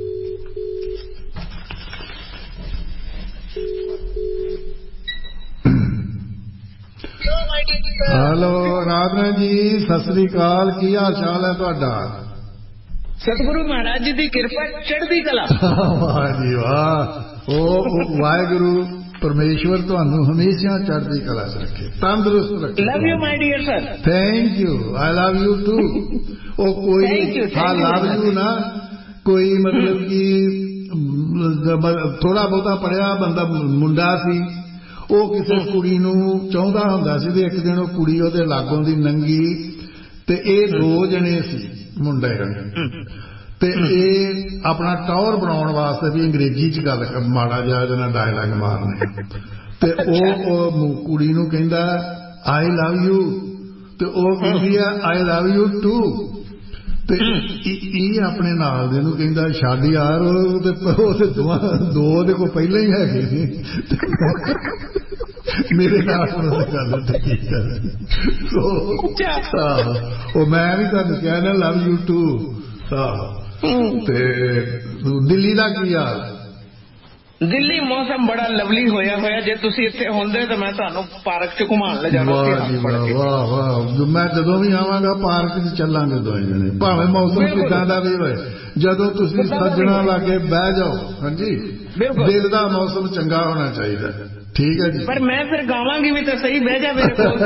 ਹੈਲੋ ਰਾਧਨਾ ਜੀ, ਸਤਿ ਸ੍ਰੀ ਅਕਾਲ, ਕੀ ਹਾਲ ਚਾਲ ਹੈ ਤੁਹਾਡਾ? ਸਤਿਗੁਰੂ ਮਹਾਰਾਜ ਜੀ ਦੀ ਕਿਰਪਾ, ਚੜ੍ਹਦੀ ਕਲਾ। ਵਾਹ ਜੀ ਵਾਹ। ਉਹ ਵਾਹਿਗੁਰੂ ਪਰਮੇਸ਼ਵਰ ਤੁਹਾਨੂੰ ਹਮੇਸ਼ਾ ਚੜ੍ਹਦੀ ਕਲਾ 'ਚ ਰੱਖੇ, ਤੰਦਰੁਸਤ ਰੱਖੇ। Love you my dear sir. Thank you, I love you to. ਉਹ ਕੋਈ ਹਾਂ ਲਵ ਯੂ ਨਾ, ਕੋਈ ਮਤਲਬ ਕਿ ਥੋੜਾ ਬਹੁਤਾ ਪੜਿਆ ਬੰਦਾ ਮੁੰਡਾ ਸੀ, ਉਹ ਕਿਸੇ ਕੁੜੀ ਨੂੰ ਚਾਹੁੰਦਾ ਹੁੰਦਾ ਸੀ ਤੇ ਇੱਕ ਦਿਨ ਉਹ ਕੁੜੀ ਉਹਦੇ ਲਾਗੋਂ ਦੀ ਲੰਘੀ ਤੇ ਇਹ ਦੋ ਜਣੇ ਸੀ ਮੁੰਡੇ ਤੇ ਇਹ ਆਪਣਾ ਟੌਰ ਬਣਾਉਣ ਵਾਸਤੇ ਵੀ ਅੰਗਰੇਜ਼ੀ 'ਚ ਗੱਲ ਮਾੜਾ ਜਿਹਾ ਇਹਦੇ ਨਾਲ ਡਾਇਲਾਗ ਮਾਰਨੇ ਤੇ ਉਹ ਕੁੜੀ ਨੂੰ ਕਹਿੰਦਾ ਆਈ ਲਵ ਯੂ ਤੇ ਉਹ ਕਹਿੰਦੀ ਆ ਆਈ ਲਵ ਯੂ ਟੂ ਤੇ ਇਹ ਆਪਣੇ ਨਾਲ ਦੇ ਨੂੰ ਕਹਿੰਦਾ ਛੱਡ ਯਾਰ, ਉਹਦੇ ਦੋਵਾਂ ਦੋ ਉਹਦੇ ਕੋਲ ਪਹਿਲਾਂ ਹੀ ਹੈਗੇ ਸੀ। ਮੇਰੇ ਨਾਲ ਉਹਨਾਂ ਨੇ ਗੱਲ ਕੀਤੀ। ਉਹ ਮੈਂ ਵੀ ਤੁਹਾਨੂੰ ਕਿਹਾ ਨਾ ਲਵ ਯੂ ਟੂ। ਤੇ ਦਿੱਲੀ ਦਾ ਕੀ ਹਾਲ? ਦਿੱਲੀ ਮੌਸਮ ਬੜਾ ਲਵਲੀ ਹੋਇਆ ਹੋਇਆ। ਜੇ ਤੁਸੀਂ ਇੱਥੇ ਹੁੰਦੇ ਤਾਂ ਮੈਂ ਤੁਹਾਨੂੰ ਪਾਰਕ ਚ ਘੁਮਾਉਣ ਲੈ ਜਾਣਾ। ਵਾਹ ਵਾਹ, ਮੈਂ ਜਦੋਂ ਵੀ ਆਵਾਂਗਾ ਪਾਰਕ ਚ ਚੱਲਾਂਗੇ ਦੋਵੇਂ ਜਣੇ, ਭਾਵੇਂ ਮੌਸਮ ਕਿੱਦਾਂ ਦਾ ਵੀ ਹੋਏ। ਜਦੋਂ ਤੁਸੀਂ ਸੱਜਣਾ ਲਾਗੇ ਬਹਿ ਜਾਓ। ਹਾਂਜੀ, ਦਿਲ ਦਾ ਮੌਸਮ ਚੰਗਾ ਹੋਣਾ ਚਾਹੀਦਾ। ਠੀਕ ਹੈ ਜੀ। ਪਰ ਮੈਂ ਫਿਰ ਗਾਵਾਂਗੀ ਵੀ ਤਾਂ ਸਹੀ, ਬਹਿ ਜਾ ਮੇਰੇ ਕੋਲ।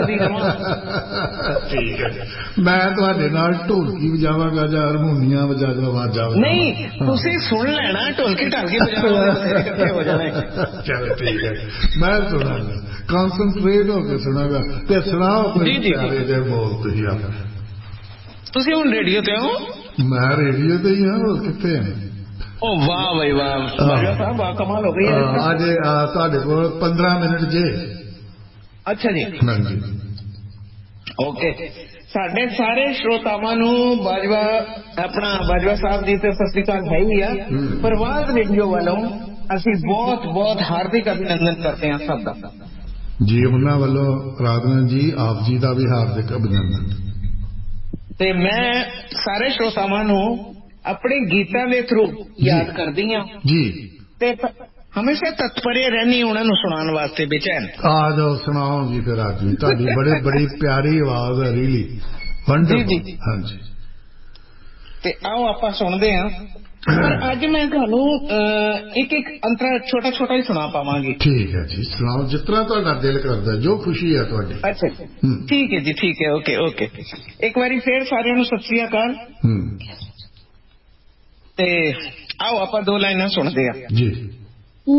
ਠੀਕ ਹੈ, ਮੈਂ ਤੁਹਾਡੇ ਨਾਲ ਢੋਲਕੀ ਵਜਾਵਾਂਗਾ ਜਾਂ ਹਾਰਮੋਨੀਆ ਵਜਾ ਆਵਾਜ਼ਾਂ। ਨਹੀਂ, ਤੁਸੀਂ ਸੁਣ ਲੈਣਾ, ਢੋਲਕੀ ਢਾਲਕੀ ਵਜਾਵਾਂਗੇ ਹੋ ਜਾਣਾ। ਚਲੋ ਠੀਕ ਹੈ, ਮੈਂ ਸੁਣਾਂਗਾ, ਕਨਸਨਟਰੇਟ ਹੋ ਕੇ ਸੁਣਾਂਗਾ। ਤੇ ਸੁਣਾਓ ਕੋਈ ਪਿਆਰੇ ਜਿਹੇ ਬੋਲ ਤੁਸੀਂ ਆਪਣੇ। ਤੁਸੀਂ ਹੁਣ ਰੇਡੀਓ ਤੇ ਹੋ? ਮੈਂ ਰੇਡੀਓ ਤੇ ਹੀ ਹਾਂ, ਹੋਰ ਕਿੱਥੇ ਹਾਂ। ਓ ਵਾਹ ਬਈ ਵਾਹ, ਬਾਜਵਾ ਸਾਹਿਬ ਵਾਹ ਕਮਾਲ ਹੋ ਗਈ ਹੈ। ਅੱਜ ਤੁਹਾਡੇ ਕੋਲ ਪੰਦਰਾਂ ਮਿੰਟ ਜੇ। ਅੱਛਾ ਜੀ, ਹਾਂਜੀ, ਓਕੇ। ਸਾਡੇ ਸਾਰੇ ਸਰੋਤਾਵਾਂ ਨੂੰ ਬਾਜਵਾ ਆਪਣਾ ਬਾਜਵਾ ਸਾਹਿਬ ਜੀ ਤੇ ਸਤਿ ਸ੍ਰੀ ਅਕਾਲ ਹੈ ਹੀ ਆ। ਪ੍ਰਵਾਜ਼ ਰੇਡੀਓ ਵੱਲੋਂ ਅਸੀਂ ਬਹੁਤ ਬਹੁਤ ਹਾਰਦਿਕ ਅਭਿਨੰਦਨ ਕਰਦੇ ਹਾਂ ਸਭ ਦਾ ਜੀ। ਉਹਨਾਂ ਵੱਲੋਂ ਰਾਧਨਾ ਜੀ ਆਪ ਜੀ ਦਾ ਵੀ ਹਾਰਦਿਕ ਅਭਿਨੰਦਨ। ਤੇ ਮੈਂ ਸਾਰੇ ਸਰੋਤਾਵਾਂ ਨੂੰ ਆਪਣੇ ਗੀਤਾਂ ਦੇ ਥਰੂ ਯਾਦ ਕਰਦੀ ਹਾਂ ਜੀ, ਤੇ ਹਮੇਸ਼ਾ ਤਤਪਰੇ ਰਹਿਣੀ ਉਹਨਾਂ ਨੂੰ ਸੁਣਾਉਣ ਵਾਸਤੇ ਬੇਚੈਨ। ਆ ਜਾਓ, ਸੁਣਾਓ ਜੀ ਫਿਰ। ਅੱਜ ਵੀ ਤੁਹਾਡੀ ਬੜੀ ਬੜੀ ਪਿਆਰੀ ਆਵਾਜ਼ ਹੈ, ਰੀਲੀ ਵੰਡਰਫੁਲ। ਹਾਂਜੀ, ਤੇ ਆਓ ਆਪਾਂ ਸੁਣਦੇ ਹਾਂ। ਪਰ ਅੱਜ ਮੈਂ ਤੁਹਾਨੂੰ ਇੱਕ ਇੱਕ ਅੰਤਰਾ ਛੋਟਾ ਛੋਟਾ ਹੀ ਸੁਣਾ ਪਾਵਾਂਗੀ। ਠੀਕ ਹੈ ਜੀ, ਸੁਣਾਓ ਜਿਸ ਤਰ੍ਹਾਂ ਤੁਹਾਡਾ ਦਿਲ ਕਰਦਾ, ਜੋ ਖੁਸ਼ੀ ਹੈ ਤੁਹਾਡੀ। ਅੱਛਾ, ਠੀਕ ਹੈ ਜੀ, ਠੀਕ ਹੈ, ਓਕੇ ਓਕੇ। ਇੱਕ ਵਾਰੀ ਫੇਰ ਸਾਰਿਆਂ ਨੂੰ ਸਤਿ ਸ੍ਰੀ ਅਕਾਲ। ਹੂੰ, ਤੇ ਆਓ ਆਪਾਂ ਦੋ ਲਾਈਨਾਂ ਸੁਣਦੇ ਹਾਂ ਜੀ।